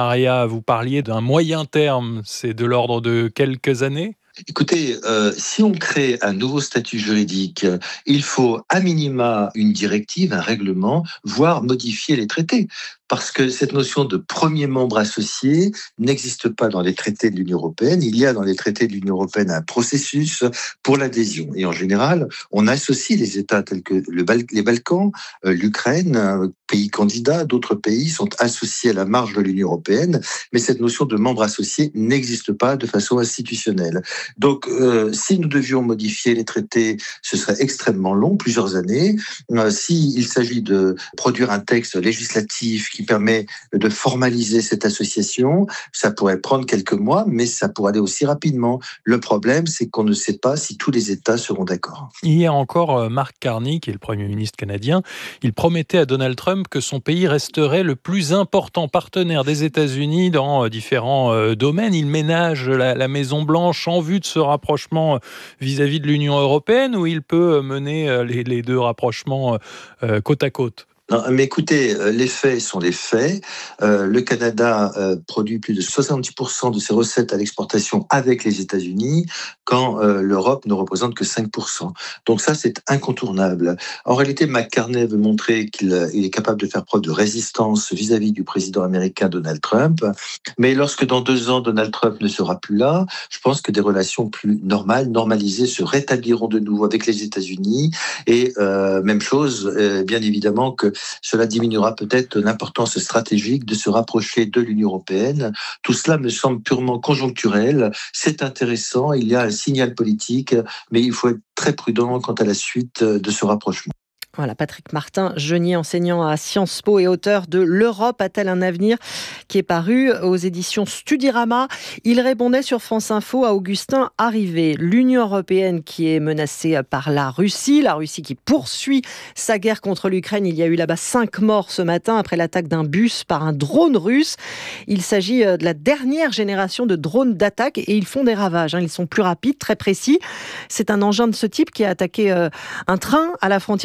Vous parliez d'un moyen terme, c'est de l'ordre de quelques années ? Écoutez, euh, si on crée un nouveau statut juridique, il faut à minima une directive, un règlement, voire modifier les traités. Parce que cette notion de premier membre associé n'existe pas dans les traités de l'Union européenne. Il y a dans les traités de l'Union européenne un processus pour l'adhésion. Et en général, on associe les États tels que le Bal- les Balkans, euh, l'Ukraine, un pays candidat, d'autres pays sont associés à la marge de l'Union européenne. Mais cette notion de membre associé n'existe pas de façon institutionnelle. Donc, euh, si nous devions modifier les traités, ce serait extrêmement long, plusieurs années. Euh, S'il s'agit de produire un texte législatif qui permet de formaliser cette association, ça pourrait prendre quelques mois, mais ça pourrait aller aussi rapidement. Le problème, c'est qu'on ne sait pas si tous les États seront d'accord. Il y a encore Mark Carney, qui est le Premier ministre canadien. Il promettait à Donald Trump que son pays resterait le plus important partenaire des États-Unis dans différents domaines. Il ménage la, la Maison-Blanche en vue de ce rapprochement vis-à-vis de l'Union européenne, ou il peut mener les, les deux rapprochements euh, côte à côte ? Non, mais écoutez, les faits sont les faits. Euh, le Canada euh, produit plus de soixante-dix pour cent de ses recettes à l'exportation avec les États-Unis, quand euh, l'Europe ne représente que cinq pour cent. Donc ça, c'est incontournable. En réalité, McCartney veut montrer qu'il il est capable de faire preuve de résistance vis-à-vis du président américain Donald Trump. Mais lorsque dans deux ans, Donald Trump ne sera plus là, je pense que des relations plus normales, normalisées, se rétabliront de nouveau avec les États-Unis. Et euh, même chose, euh, bien évidemment, que cela diminuera peut-être l'importance stratégique de se rapprocher de l'Union européenne. Tout cela me semble purement conjoncturel. C'est intéressant, il y a un signal politique, mais il faut être très prudent quant à la suite de ce rapprochement. Voilà, Patrick Martin-Genier, enseignant à Sciences Po et auteur de L'Europe a-t-elle un avenir, qui est paru aux éditions Studirama. Il répondait sur France Info à Augustin Arrivé. L'Union européenne qui est menacée par la Russie, la Russie qui poursuit sa guerre contre l'Ukraine. Il y a eu là-bas cinq morts ce matin après l'attaque d'un bus par un drone russe. Il s'agit de la dernière génération de drones d'attaque et ils font des ravages. Ils sont plus rapides, très précis. C'est un engin de ce type qui a attaqué un train à la frontière avec la Pologne.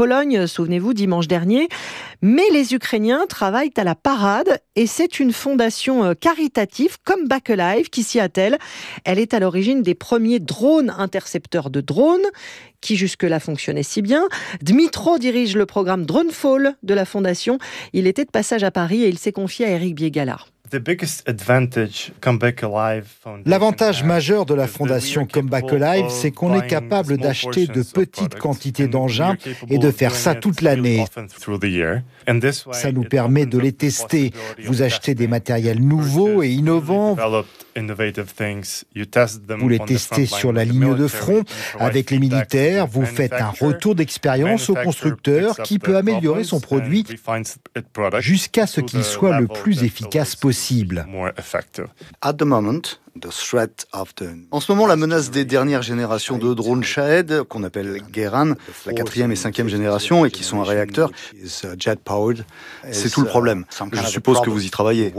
Pologne, souvenez-vous, dimanche dernier. Mais les Ukrainiens travaillent à la parade et c'est une fondation caritative comme Back Alive qui s'y attelle. Elle est à l'origine des premiers drones intercepteurs de drones qui jusque-là fonctionnaient si bien. Dmitro dirige le programme Dronefall de la fondation. Il était de passage à Paris et il s'est confié à Eric Biegala. L'avantage majeur de la fondation Comeback Alive, c'est qu'on est capable d'acheter de petites quantités d'engins et de faire ça toute l'année. Ça nous permet de les tester. Vous achetez des matériels nouveaux et innovants. Vous les testez sur la ligne de front avec les militaires. Vous faites un retour d'expérience au constructeur qui peut améliorer son produit jusqu'à ce qu'il soit le plus efficace possible. En ce moment, la menace des dernières générations de drones Shahed, qu'on appelle Geran, la quatrième et cinquième génération, et qui sont un réacteur, c'est tout le problème. Je suppose que vous y travaillez.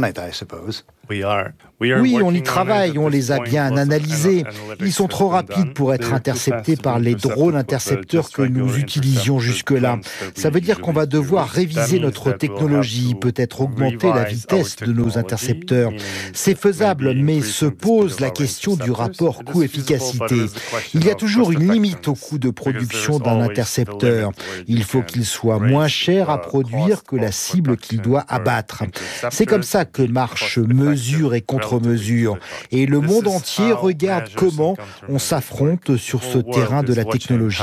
Oui, on y travaille, on les a bien analysés. Ils sont trop rapides pour être interceptés par les drones intercepteurs que nous utilisions jusque-là. Ça veut dire qu'on va devoir réviser notre technologie, peut-être augmenter la vitesse de nos intercepteurs. C'est faisable, mais se pose la question du rapport coût-efficacité. Il y a toujours une limite au coût de production d'un intercepteur. Il faut qu'il soit moins cher à produire que la cible qu'il doit abattre. C'est comme ça que marche mesure et contre-mesure. Et le monde entier regarde comment on s'affronte sur ce terrain de la technologie.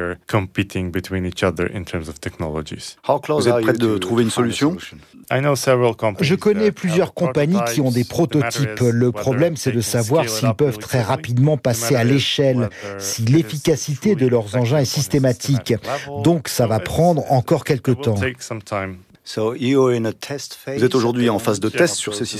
Vous êtes prêt de trouver une solution ? Je connais plusieurs compagnies qui ont des prototypes. Le problème, c'est de savoir s'ils peuvent très rapidement passer à l'échelle, si l'efficacité de leurs engins est systématique. Donc, ça va prendre encore quelques temps. Vous êtes aujourd'hui en phase de test sur ces systèmes ?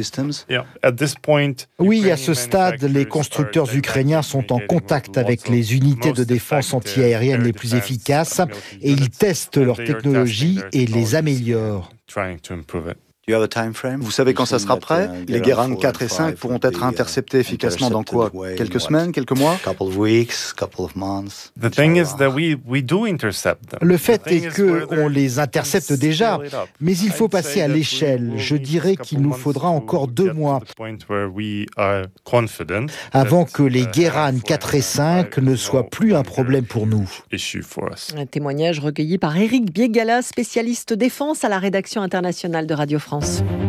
Oui, à ce stade, les constructeurs ukrainiens sont en contact avec les unités de défense antiaérienne les plus efficaces et ils testent leur technologie et les améliorent. Vous savez quand ça sera prêt ? Les Geran quatre et cinq pourront être interceptés efficacement dans quoi ? Quelques semaines, quelques mois ? Le fait est qu'on les intercepte déjà, mais il faut passer à l'échelle. Je dirais qu'il nous faudra encore deux mois avant que les Geran quatre et cinq ne soient plus un problème pour nous. Un témoignage recueilli par Eric Biegala, spécialiste défense à la rédaction internationale de Radio France.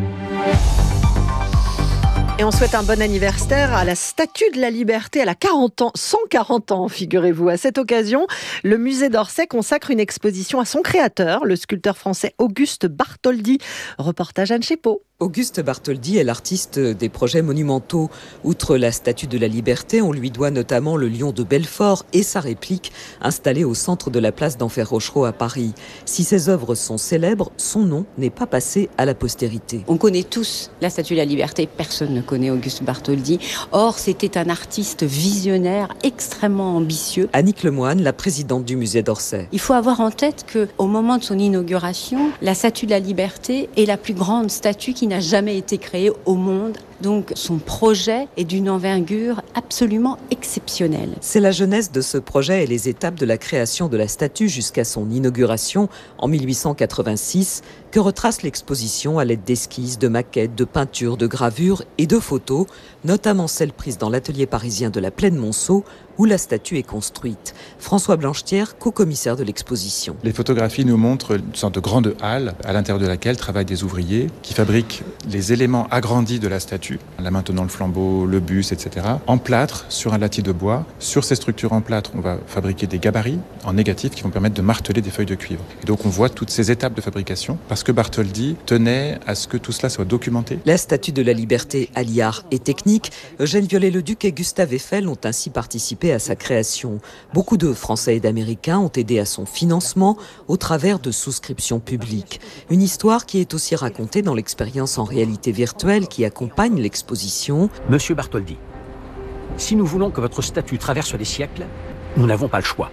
Et on souhaite un bon anniversaire à la Statue de la Liberté. Elle a quarante ans, cent quarante ans, figurez-vous. À cette occasion, le musée d'Orsay consacre une exposition à son créateur, le sculpteur français Auguste Bartholdi. Reportage Anne Chepot. Auguste Bartholdi est l'artiste des projets monumentaux. Outre la Statue de la Liberté, on lui doit notamment le lion de Belfort et sa réplique, installée au centre de la place d'Enfer Rochereau à Paris. Si ses œuvres sont célèbres, son nom n'est pas passé à la postérité. On connaît tous la Statue de la Liberté, personne ne connaît Auguste Bartholdi. Or, c'était un artiste visionnaire, extrêmement ambitieux. Annick Lemoine, la présidente du musée d'Orsay. Il faut avoir en tête qu'au moment de son inauguration, la Statue de la Liberté est la plus grande statue qui n'a jamais été créée au monde. Donc son projet est d'une envergure absolument exceptionnelle. C'est la jeunesse de ce projet et les étapes de la création de la statue jusqu'à son inauguration en mille huit cent quatre-vingt-six que retrace l'exposition à l'aide d'esquisses, de maquettes, de peintures, de gravures et de photos, notamment celles prises dans l'atelier parisien de la Plaine Monceau où la statue est construite. François Blanchetière, co-commissaire de l'exposition. Les photographies nous montrent une sorte de grande halle à l'intérieur de laquelle travaillent des ouvriers qui fabriquent les éléments agrandis de la statue, la main tenant le flambeau, le buste, et cetera, en plâtre sur un latis de bois. Sur ces structures en plâtre, on va fabriquer des gabarits en négatif qui vont permettre de marteler des feuilles de cuivre. Et donc on voit toutes ces étapes de fabrication parce que Bartholdi tenait à ce que tout cela soit documenté. La Statue de la Liberté allie art et technique. Eugène Viollet-le-Duc et Gustave Eiffel ont ainsi participé à sa création. Beaucoup de Français et d'Américains ont aidé à son financement au travers de souscriptions publiques. Une histoire qui est aussi racontée dans l'expérience en réalité virtuelle qui accompagne l'exposition. Monsieur Bartholdi, si nous voulons que votre statue traverse les siècles, nous n'avons pas le choix.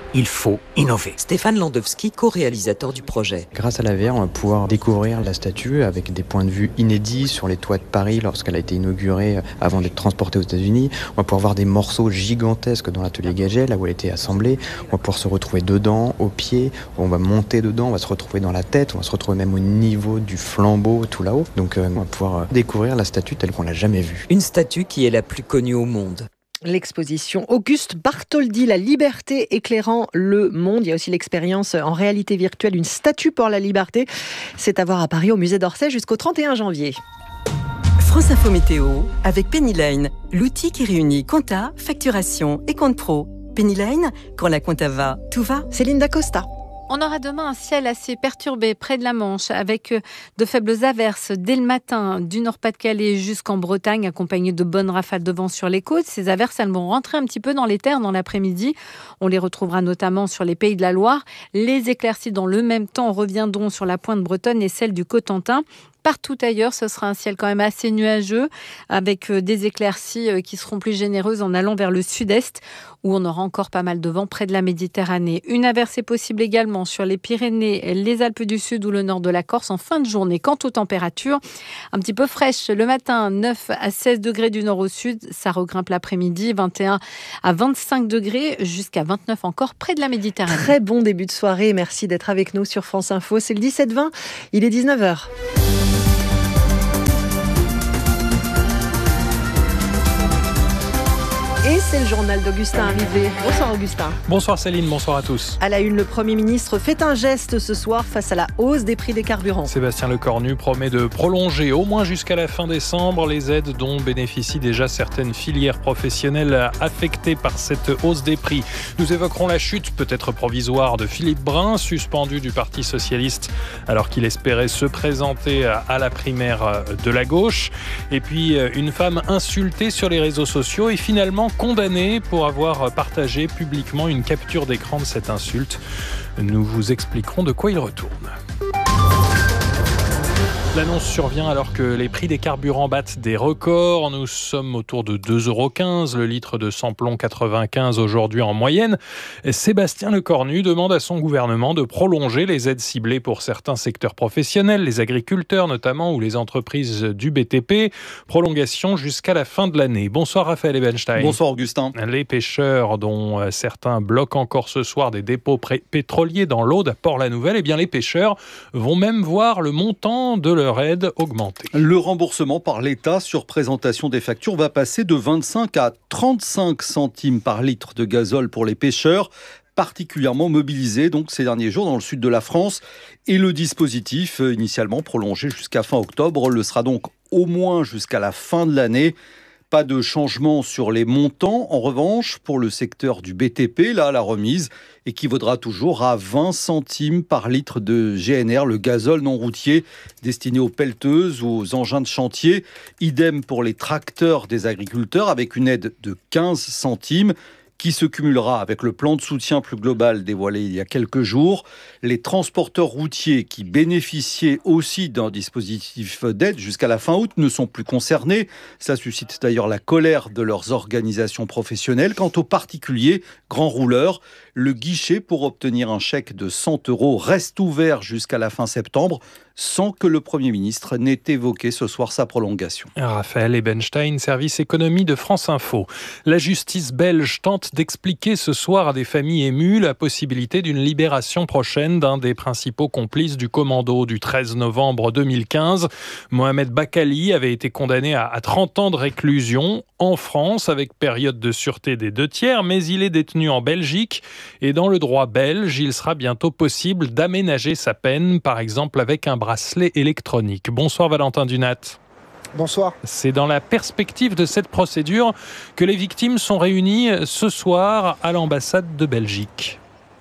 il faut innover. Stéphane Landowski, co-réalisateur du projet. Grâce à la V R, on va pouvoir découvrir la statue avec des points de vue inédits sur les toits de Paris lorsqu'elle a été inaugurée avant d'être transportée aux États-Unis. On va pouvoir voir des morceaux gigantesques dans l'atelier Gadget, là où elle a été assemblée. On va pouvoir se retrouver dedans, au pied. On va monter dedans, on va se retrouver dans la tête. On va se retrouver même au niveau du flambeau, tout là-haut. Donc euh, on va pouvoir découvrir la statue telle qu'on l'a jamais vue. Une statue qui est la plus connue au monde. L'exposition Auguste Bartholdi, la liberté éclairant le monde. Il y a aussi l'expérience en réalité virtuelle, une statue pour la liberté. C'est à voir à Paris au musée d'Orsay jusqu'au trente et un janvier. France Info Météo avec Pennyline, l'outil qui réunit compta, facturation et compte pro. Pennyline, quand la compta va, tout va. Céline Dacosta. On aura demain un ciel assez perturbé près de la Manche avec de faibles averses dès le matin du Nord-Pas-de-Calais jusqu'en Bretagne, accompagnées de bonnes rafales de vent sur les côtes. Ces averses, elles vont rentrer un petit peu dans les terres dans l'après-midi. On les retrouvera notamment sur les Pays de la Loire. Les éclaircies dans le même temps reviendront sur la pointe bretonne et celle du Cotentin. Partout ailleurs, ce sera un ciel quand même assez nuageux avec des éclaircies qui seront plus généreuses en allant vers le sud-est où on aura encore pas mal de vent près de la Méditerranée. Une averse est possible également sur les Pyrénées, les Alpes du Sud ou le nord de la Corse en fin de journée. Quant aux températures, un petit peu fraîches le matin, neuf à seize degrés du nord au sud, ça regrimpe l'après-midi, vingt et un à vingt-cinq degrés jusqu'à vingt-neuf encore près de la Méditerranée. Très bon début de soirée, merci d'être avec nous sur France Info. C'est le dix-sept vingt, il est dix-neuf heures. Et c'est le journal d'Augustin Arrivé. Bonsoir Augustin. Bonsoir Céline, bonsoir à tous. À la une, le Premier ministre fait un geste ce soir face à la hausse des prix des carburants. Sébastien Lecornu promet de prolonger au moins jusqu'à la fin décembre les aides dont bénéficient déjà certaines filières professionnelles affectées par cette hausse des prix. Nous évoquerons la chute peut-être provisoire de Philippe Brun, suspendu du Parti socialiste alors qu'il espérait se présenter à la primaire de la gauche. Et puis une femme insultée sur les réseaux sociaux et finalement condamné pour avoir partagé publiquement une capture d'écran de cette insulte. Nous vous expliquerons de quoi il retourne. L'annonce survient alors que les prix des carburants battent des records. Nous sommes autour de deux euros quinze le litre de samplon quatre-vingt-quinze aujourd'hui en moyenne. Sébastien Lecornu demande à son gouvernement de prolonger les aides ciblées pour certains secteurs professionnels, les agriculteurs notamment ou les entreprises du B T P. Prolongation jusqu'à la fin de l'année. Bonsoir Raphaël Ebenstein. Bonsoir Augustin. Les pêcheurs dont certains bloquent encore ce soir des dépôts pétroliers dans l'Aude à Port-la-Nouvelle, eh bien les pêcheurs vont même voir le montant de leur aide augmenter. Le remboursement par l'État sur présentation des factures va passer de vingt-cinq à trente-cinq centimes par litre de gazole pour les pêcheurs, particulièrement mobilisés donc ces derniers jours dans le sud de la France. Et le dispositif, initialement prolongé jusqu'à fin octobre, le sera donc au moins jusqu'à la fin de l'année. Pas de changement sur les montants. En revanche, pour le secteur du B T P, là, la remise équivaudra toujours à vingt centimes par litre de G N R, le gazole non routier destiné aux pelleteuses ou aux engins de chantier. Idem pour les tracteurs des agriculteurs avec une aide de quinze centimes. Qui se cumulera avec le plan de soutien plus global dévoilé il y a quelques jours. Les transporteurs routiers qui bénéficiaient aussi d'un dispositif d'aide jusqu'à la fin août ne sont plus concernés. Ça suscite d'ailleurs la colère de leurs organisations professionnelles. Quant aux particuliers, grands rouleurs, le guichet pour obtenir un chèque de cent euros reste ouvert jusqu'à la fin septembre, sans que le Premier ministre n'ait évoqué ce soir sa prolongation. Raphaël Ebenstein, service économie de France Info. La justice belge tente d'expliquer ce soir à des familles émues la possibilité d'une libération prochaine d'un des principaux complices du commando du treize novembre deux mille quinze. Mohamed Bakali avait été condamné à trente ans de réclusion en France avec période de sûreté des deux tiers, mais il est détenu en Belgique et dans le droit belge, il sera bientôt possible d'aménager sa peine, par exemple avec un bracelet électronique. Bonsoir Valentin Dunat. Bonsoir. C'est dans la perspective de cette procédure que les victimes sont réunies ce soir à l'ambassade de Belgique.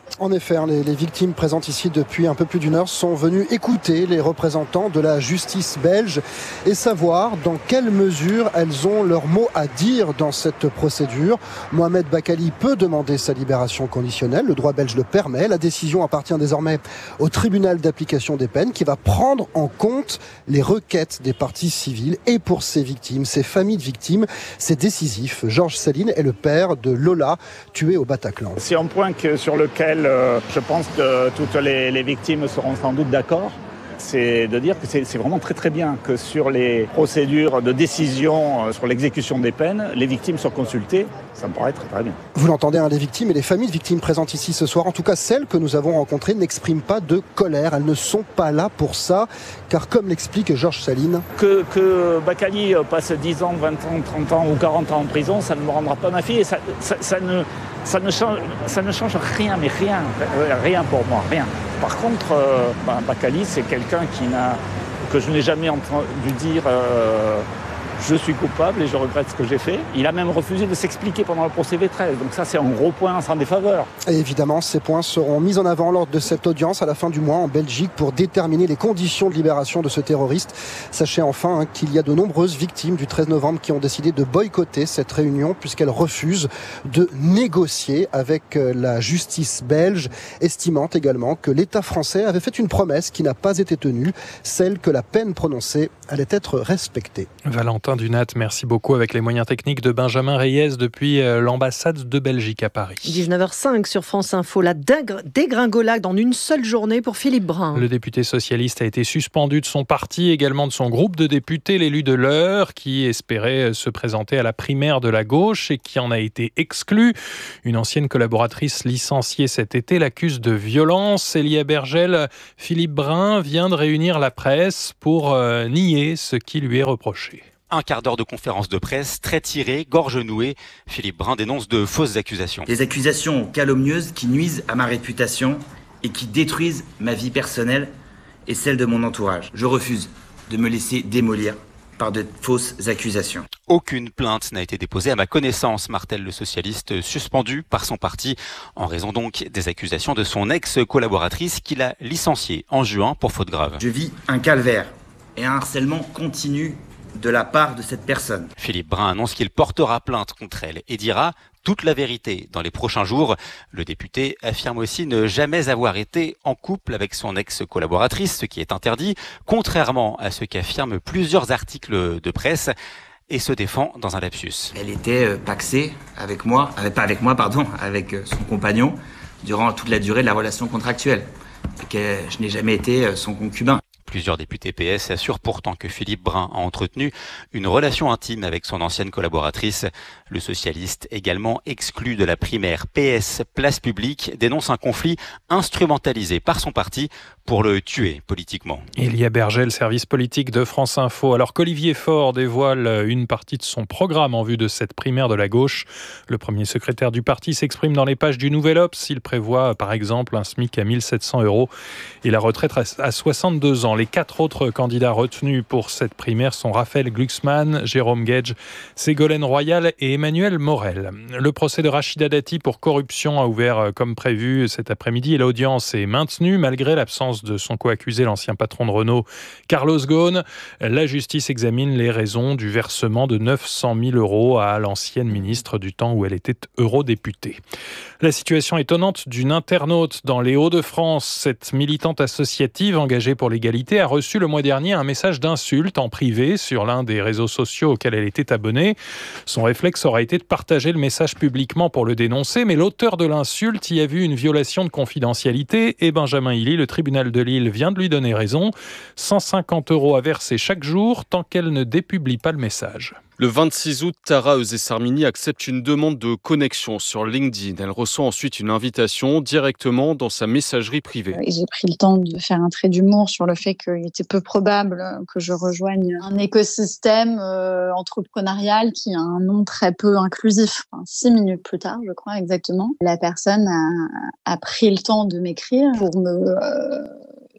En effet, les, les victimes présentes ici depuis un peu plus d'une heure sont venues écouter les représentants de la justice belge et savoir dans quelle mesure elles ont leur mot à dire dans cette procédure. Mohamed Bakali peut demander sa libération conditionnelle, le droit belge le permet. La décision appartient désormais au tribunal d'application des peines qui va prendre en compte les requêtes des parties civiles. Et pour ces victimes, ces familles de victimes, c'est décisif. Georges Saline est le père de Lola, tuée au Bataclan. C'est un point que, sur lequel euh, je pense que toutes les, les victimes seront sans doute d'accord. C'est de dire que c'est, c'est vraiment très très bien que sur les procédures de décision euh, sur l'exécution des peines, les victimes soient consultées. Ça me paraît très très bien. Vous l'entendez, hein, les victimes et les familles de victimes présentes ici ce soir, en tout cas celles que nous avons rencontrées, n'expriment pas de colère. Elles ne sont pas là pour ça, car comme l'explique Georges Saline... Que, que Bakali passe dix ans, vingt ans, trente ans ou quarante ans en prison, ça ne me rendra pas ma fille. Et ça, ça, ça, ne, ça, ne change, ça ne change rien, mais rien, rien pour moi, rien. Par contre, euh, bah, Bakali, c'est quelqu'un qui n'a, que je n'ai jamais entendu dire euh, je suis coupable et je regrette ce que j'ai fait. Il a même refusé de s'expliquer pendant le procès V treize. Donc ça, c'est un gros point en sa défaveur. Et évidemment, ces points seront mis en avant lors de cette audience à la fin du mois en Belgique pour déterminer les conditions de libération de ce terroriste. Sachez enfin hein, qu'il y a de nombreuses victimes du treize novembre qui ont décidé de boycotter cette réunion puisqu'elles refusent de négocier avec la justice belge, estimant également que l'État français avait fait une promesse qui n'a pas été tenue, celle que la peine prononcée allait être respectée. Valentin Dunat, merci beaucoup avec les moyens techniques de Benjamin Reyes depuis l'ambassade de Belgique à Paris. dix-neuf heures cinq sur France Info, la dégringolade en une seule journée pour Philippe Brun. Le député socialiste a été suspendu de son parti, également de son groupe de députés, l'élu de l'Eure, qui espérait se présenter à la primaire de la gauche et qui en a été exclu. Une ancienne collaboratrice licenciée cet été l'accuse de violence. Elia Bergel, Philippe Brun vient de réunir la presse pour euh, nier ce qui lui est reproché. Un quart d'heure de conférence de presse, très tirée, gorge nouée. Philippe Brun dénonce de fausses accusations. Des accusations calomnieuses qui nuisent à ma réputation et qui détruisent ma vie personnelle et celle de mon entourage. Je refuse de me laisser démolir par de fausses accusations. Aucune plainte n'a été déposée à ma connaissance, martèle le socialiste, suspendu par son parti, en raison donc des accusations de son ex-collaboratrice qu'il a licenciée en juin pour faute grave. Je vis un calvaire et un harcèlement continu de la part de cette personne. Philippe Brun annonce qu'il portera plainte contre elle et dira toute la vérité dans les prochains jours. Le député affirme aussi ne jamais avoir été en couple avec son ex-collaboratrice, ce qui est interdit, contrairement à ce qu'affirment plusieurs articles de presse, et se défend dans un lapsus. Elle était euh, paxée avec moi, avec, pas avec moi, pardon, avec euh, son compagnon durant toute la durée de la relation contractuelle, et que je n'ai jamais été euh, son concubin. Plusieurs députés P S assurent pourtant que Philippe Brun a entretenu une relation intime avec son ancienne collaboratrice. Le socialiste, également exclu de la primaire P S Place Publique, dénonce un conflit instrumentalisé par son parti pour le tuer politiquement. Elia Bergel, service politique de France Info. Alors qu'Olivier Faure dévoile une partie de son programme en vue de cette primaire de la gauche, le premier secrétaire du parti s'exprime dans les pages du Nouvel Obs. Il prévoit par exemple un SMIC à mille sept cents euros et la retraite à soixante-deux ans. Les quatre autres candidats retenus pour cette primaire sont Raphaël Glucksmann, Jérôme Gage, Ségolène Royal et Emmanuel Morel. Le procès de Rachida Dati pour corruption a ouvert comme prévu cet après-midi et l'audience est maintenue malgré l'absence de son co-accusé, l'ancien patron de Renault, Carlos Ghosn. La justice examine les raisons du versement de neuf cent mille euros à l'ancienne ministre du temps où elle était eurodéputée. La situation étonnante d'une internaute dans les Hauts-de-France. Cette militante associative engagée pour l'égalité a reçu le mois dernier un message d'insulte en privé sur l'un des réseaux sociaux auxquels elle était abonnée. Son réflexe aura été de partager le message publiquement pour le dénoncer, mais l'auteur de l'insulte y a vu une violation de confidentialité et Benjamin Hilly, le tribunal de Lille, vient de lui donner raison. cent cinquante euros à verser chaque jour tant qu'elle ne dépublie pas le message. Le vingt-six août, Tara Eusé-Sarmini accepte une demande de connexion sur LinkedIn. Elle reçoit ensuite une invitation directement dans sa messagerie privée. J'ai pris le temps de faire un trait d'humour sur le fait qu'il était peu probable que je rejoigne un écosystème euh, entrepreneurial qui a un nom très peu inclusif. Enfin, six minutes plus tard, je crois exactement, la personne a, a pris le temps de m'écrire pour me... Euh,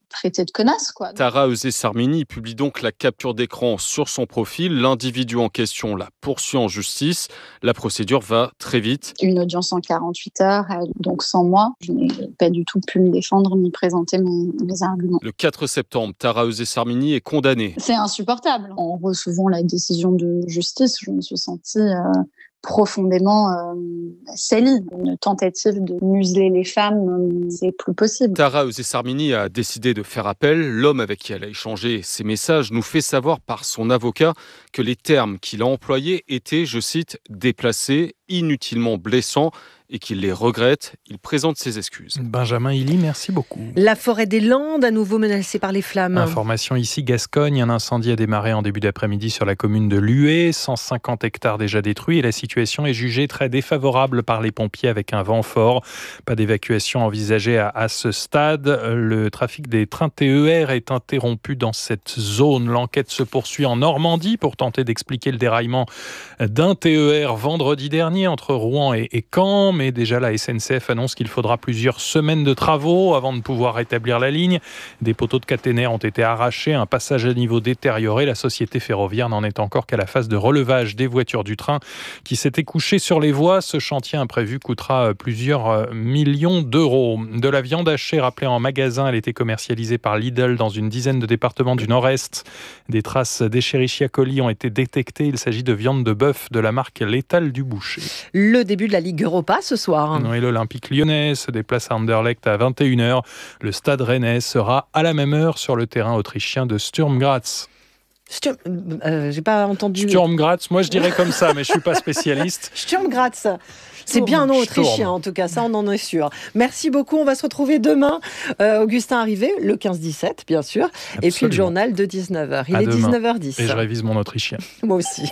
traité de connasse, quoi. Tara Euzé-Sarmini publie donc la capture d'écran sur son profil. L'individu en question la poursuit en justice. La procédure va très vite. Une audience en quarante-huit heures, donc sans moi. Je n'ai pas du tout pu me défendre ni présenter mes, mes arguments. Le quatre septembre, Tara Euzé-Sarmini est condamnée. C'est insupportable. En recevant la décision de justice, je me suis sentie euh, profondément euh, salie. Une tentative de museler les femmes, euh, c'est plus possible. Tara Euzé-Sarmini a décidé de faire appel. L'homme avec qui elle a échangé ses messages nous fait savoir par son avocat que les termes qu'il a employés étaient, je cite, déplacés, inutilement blessants, et qu'il les regrette. Il présente ses excuses. Benjamin Hilly, merci beaucoup. La forêt des Landes, à nouveau menacée par les flammes. Information ici, Gascogne. Un incendie a démarré en début d'après-midi sur la commune de Lué. cent cinquante hectares déjà détruits et la situation est jugée très défavorable par les pompiers avec un vent fort. Pas d'évacuation envisagée à, à ce stade. Le trafic des trains T E R est interrompu dans cette zone. L'enquête se poursuit en Normandie pour tenter d'expliquer le déraillement d'un T E R vendredi dernier entre Rouen et, et Caen. Mais déjà la S N C F annonce qu'il faudra plusieurs semaines de travaux avant de pouvoir rétablir la ligne. Des poteaux de caténaire ont été arrachés, un passage à niveau détérioré. La société ferroviaire n'en est encore qu'à la phase de relevage des voitures du train qui s'était couché sur les voies. Ce chantier imprévu coûtera plusieurs millions d'euros. De la viande hachée rappelée en magasin, elle était commercialisée par Lidl dans une dizaine de départements du Nord-Est. Des traces d'Escherichia coli ont été détectées. Il s'agit de viande de bœuf de la marque L'Étal du Boucher. Le début de la Ligue Europa ce soir. Oui, l'Olympique lyonnais se déplace à Anderlecht à vingt et une heures. Le Stade rennais sera à la même heure sur le terrain autrichien de Sturm Graz. Sturm, euh, j'ai pas entendu. Sturm Graz, moi je dirais comme ça, mais je suis pas spécialiste. Sturm Graz. C'est bien un nom autrichien, en tout cas, ça on en est sûr. Merci beaucoup, on va se retrouver demain. Euh, Augustin Arrivé, le quinze dix-sept, bien sûr. Absolument. Et puis le journal de dix-neuf heures. Il à est demain. dix-neuf heures dix. Et je révise mon autrichien. Moi aussi.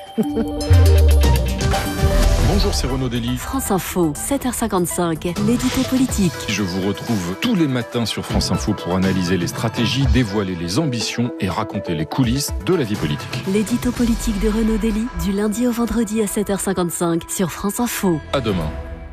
Bonjour, c'est Renaud Dely. France Info, sept heures cinquante-cinq, l'édito politique. Je vous retrouve tous les matins sur France Info pour analyser les stratégies, dévoiler les ambitions et raconter les coulisses de la vie politique. L'édito politique de Renaud Dely, du lundi au vendredi à sept heures cinquante-cinq sur France Info. À demain.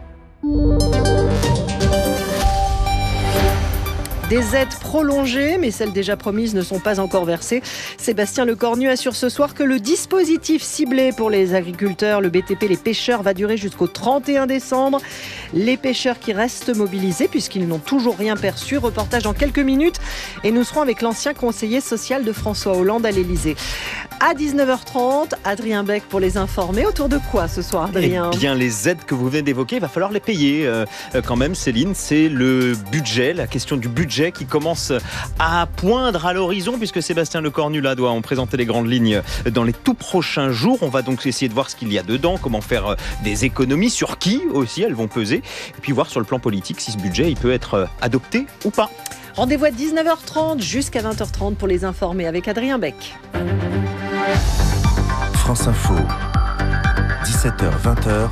Des aides prolongées, mais celles déjà promises ne sont pas encore versées. Sébastien Lecornu assure ce soir que le dispositif ciblé pour les agriculteurs, le B T P, les pêcheurs va durer jusqu'au trente et un décembre. Les pêcheurs qui restent mobilisés puisqu'ils n'ont toujours rien perçu. Reportage dans quelques minutes et nous serons avec l'ancien conseiller social de François Hollande à l'Élysée. À dix-neuf heures trente, Adrien Beck pour les informer. Autour de quoi ce soir, Adrien ? Eh bien, les aides que vous venez d'évoquer, il va falloir les payer euh, quand même, Céline. C'est le budget, la question du budget qui commence à poindre à l'horizon puisque Sébastien Lecornu là doit en présenter les grandes lignes dans les tout prochains jours. On va donc essayer de voir ce qu'il y a dedans, comment faire des économies, sur qui aussi elles vont peser, et puis voir sur le plan politique si ce budget il peut être adopté ou pas. Rendez-vous à dix-neuf heures trente jusqu'à vingt heures trente pour les informer avec Adrien Beck. France Info, dix-sept heures vingt heures.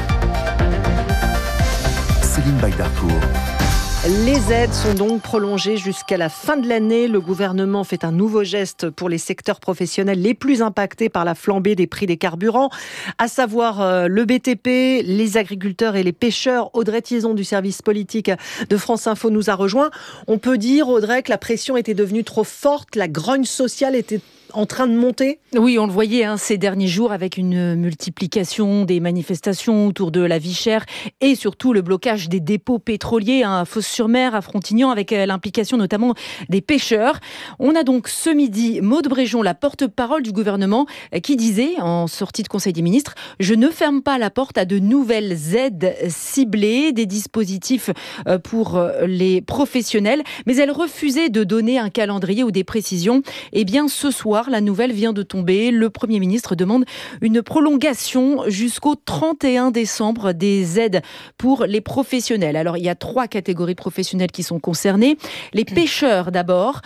Céline Baydarcourt. Les aides sont donc prolongées jusqu'à la fin de l'année. Le gouvernement fait un nouveau geste pour les secteurs professionnels les plus impactés par la flambée des prix des carburants, à savoir le B T P, les agriculteurs et les pêcheurs. Audrey Thiéson du service politique de France Info nous a rejoint. On peut dire, Audrey, que la pression était devenue trop forte, la grogne sociale était en train de monter ? Oui, on le voyait hein, ces derniers jours avec une multiplication des manifestations autour de la vie chère et surtout le blocage des dépôts pétroliers à Fos-sur-Mer, à Frontignan, avec l'implication notamment des pêcheurs. On a donc ce midi Maud Bréjon, la porte-parole du gouvernement, qui disait en sortie de Conseil des ministres « Je ne ferme pas la porte à de nouvelles aides ciblées, des dispositifs pour les professionnels », mais elle refusait de donner un calendrier ou des précisions. Eh bien, ce soir, la nouvelle vient de tomber. Le Premier ministre demande une prolongation jusqu'au trente et un décembre des aides pour les professionnels. Alors, il y a trois catégories de professionnels qui sont concernées. Les pêcheurs d'abord.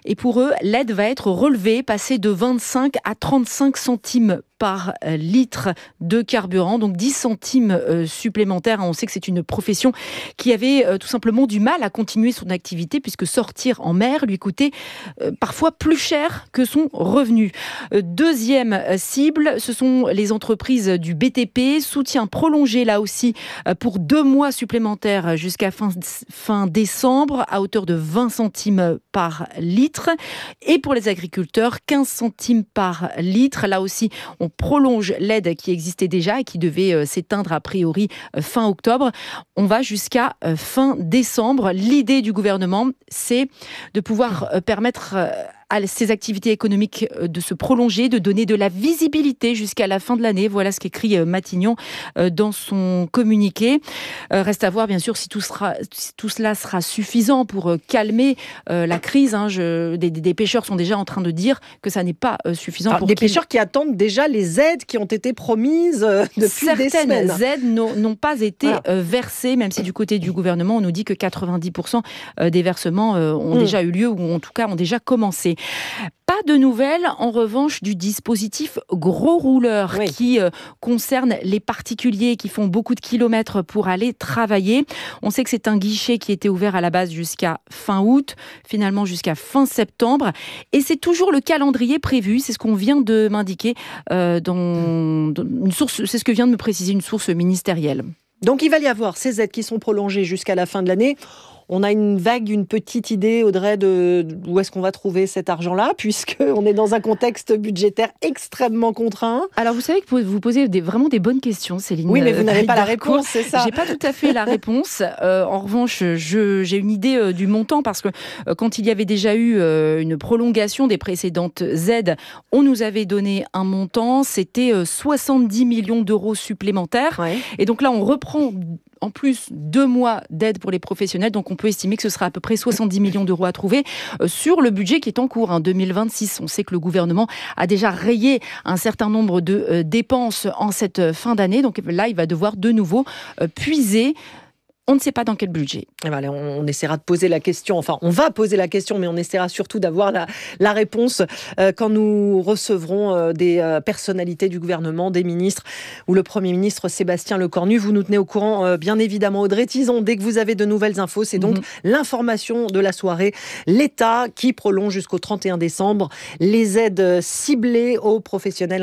Et pour eux, l'aide va être relevée, passer de vingt-cinq à trente-cinq centimes par litre de carburant, donc dix centimes euh, supplémentaires. On sait que c'est une profession qui avait euh, tout simplement du mal à continuer son activité puisque sortir en mer lui coûtait euh, parfois plus cher que son revenu. Euh, deuxième cible, ce sont les entreprises du B T P. Soutien prolongé là aussi euh, pour deux mois supplémentaires jusqu'à fin, fin décembre à hauteur de vingt centimes par litre. Et pour les agriculteurs, quinze centimes par litre. Là aussi, on prolonge l'aide qui existait déjà et qui devait euh, s'éteindre a priori euh, fin octobre. On va jusqu'à euh, fin décembre. L'idée du gouvernement, c'est de pouvoir euh, permettre euh, à ces activités économiques de se prolonger, de donner de la visibilité jusqu'à la fin de l'année. Voilà ce qu'écrit Matignon dans son communiqué. Reste à voir, bien sûr, si tout, sera, si tout cela sera suffisant pour calmer la crise. Hein. Je, des, des pêcheurs sont déjà en train de dire que ça n'est pas suffisant. Alors, pour des pêcheurs qui attendent déjà les aides qui ont été promises depuis des semaines. Certaines aides n'ont, n'ont pas été voilà. versées, même si du côté du gouvernement, on nous dit que quatre-vingt-dix pour cent des versements ont mmh. déjà eu lieu ou en tout cas ont déjà commencé. Pas de nouvelles, en revanche, du dispositif gros rouleur oui. qui euh, concerne les particuliers qui font beaucoup de kilomètres pour aller travailler. On sait que c'est un guichet qui était ouvert à la base jusqu'à fin août, finalement jusqu'à fin septembre. Et c'est toujours le calendrier prévu, c'est ce qu'on vient de m'indiquer euh, dans, dans une source, c'est ce que vient de me préciser une source ministérielle. Donc il va y avoir ces aides qui sont prolongées jusqu'à la fin de l'année. On a une vague, une petite idée, Audrey, de où est-ce qu'on va trouver cet argent-là, puisqu'on est dans un contexte budgétaire extrêmement contraint. Alors, vous savez que vous posez des, vraiment des bonnes questions, Céline. Oui, mais vous n'avez pas la réponse, c'est ça. J'ai pas tout à fait la réponse. Euh, en revanche, je, j'ai une idée euh, du montant, parce que euh, quand il y avait déjà eu euh, une prolongation des précédentes aides, on nous avait donné un montant, c'était euh, soixante-dix millions d'euros supplémentaires. Ouais. Et donc là, on reprend en plus deux mois d'aide pour les professionnels, donc on peut estimer que ce sera à peu près soixante-dix millions d'euros à trouver euh, sur le budget qui est en cours, hein, deux mille vingt-six. On sait que le gouvernement a déjà rayé un certain nombre de euh, dépenses en cette fin d'année, donc là il va devoir de nouveau euh, puiser. On ne sait pas dans quel budget. Et ben, on, on essaiera de poser la question, enfin on va poser la question, mais on essaiera surtout d'avoir la, la réponse euh, quand nous recevrons euh, des euh, personnalités du gouvernement, des ministres ou le Premier ministre Sébastien Lecornu. Vous nous tenez au courant, euh, bien évidemment, Audrey Tizon, dès que vous avez de nouvelles infos. C'est donc mm-hmm. l'information de la soirée. L'État qui prolonge jusqu'au trente et un décembre les aides ciblées aux professionnels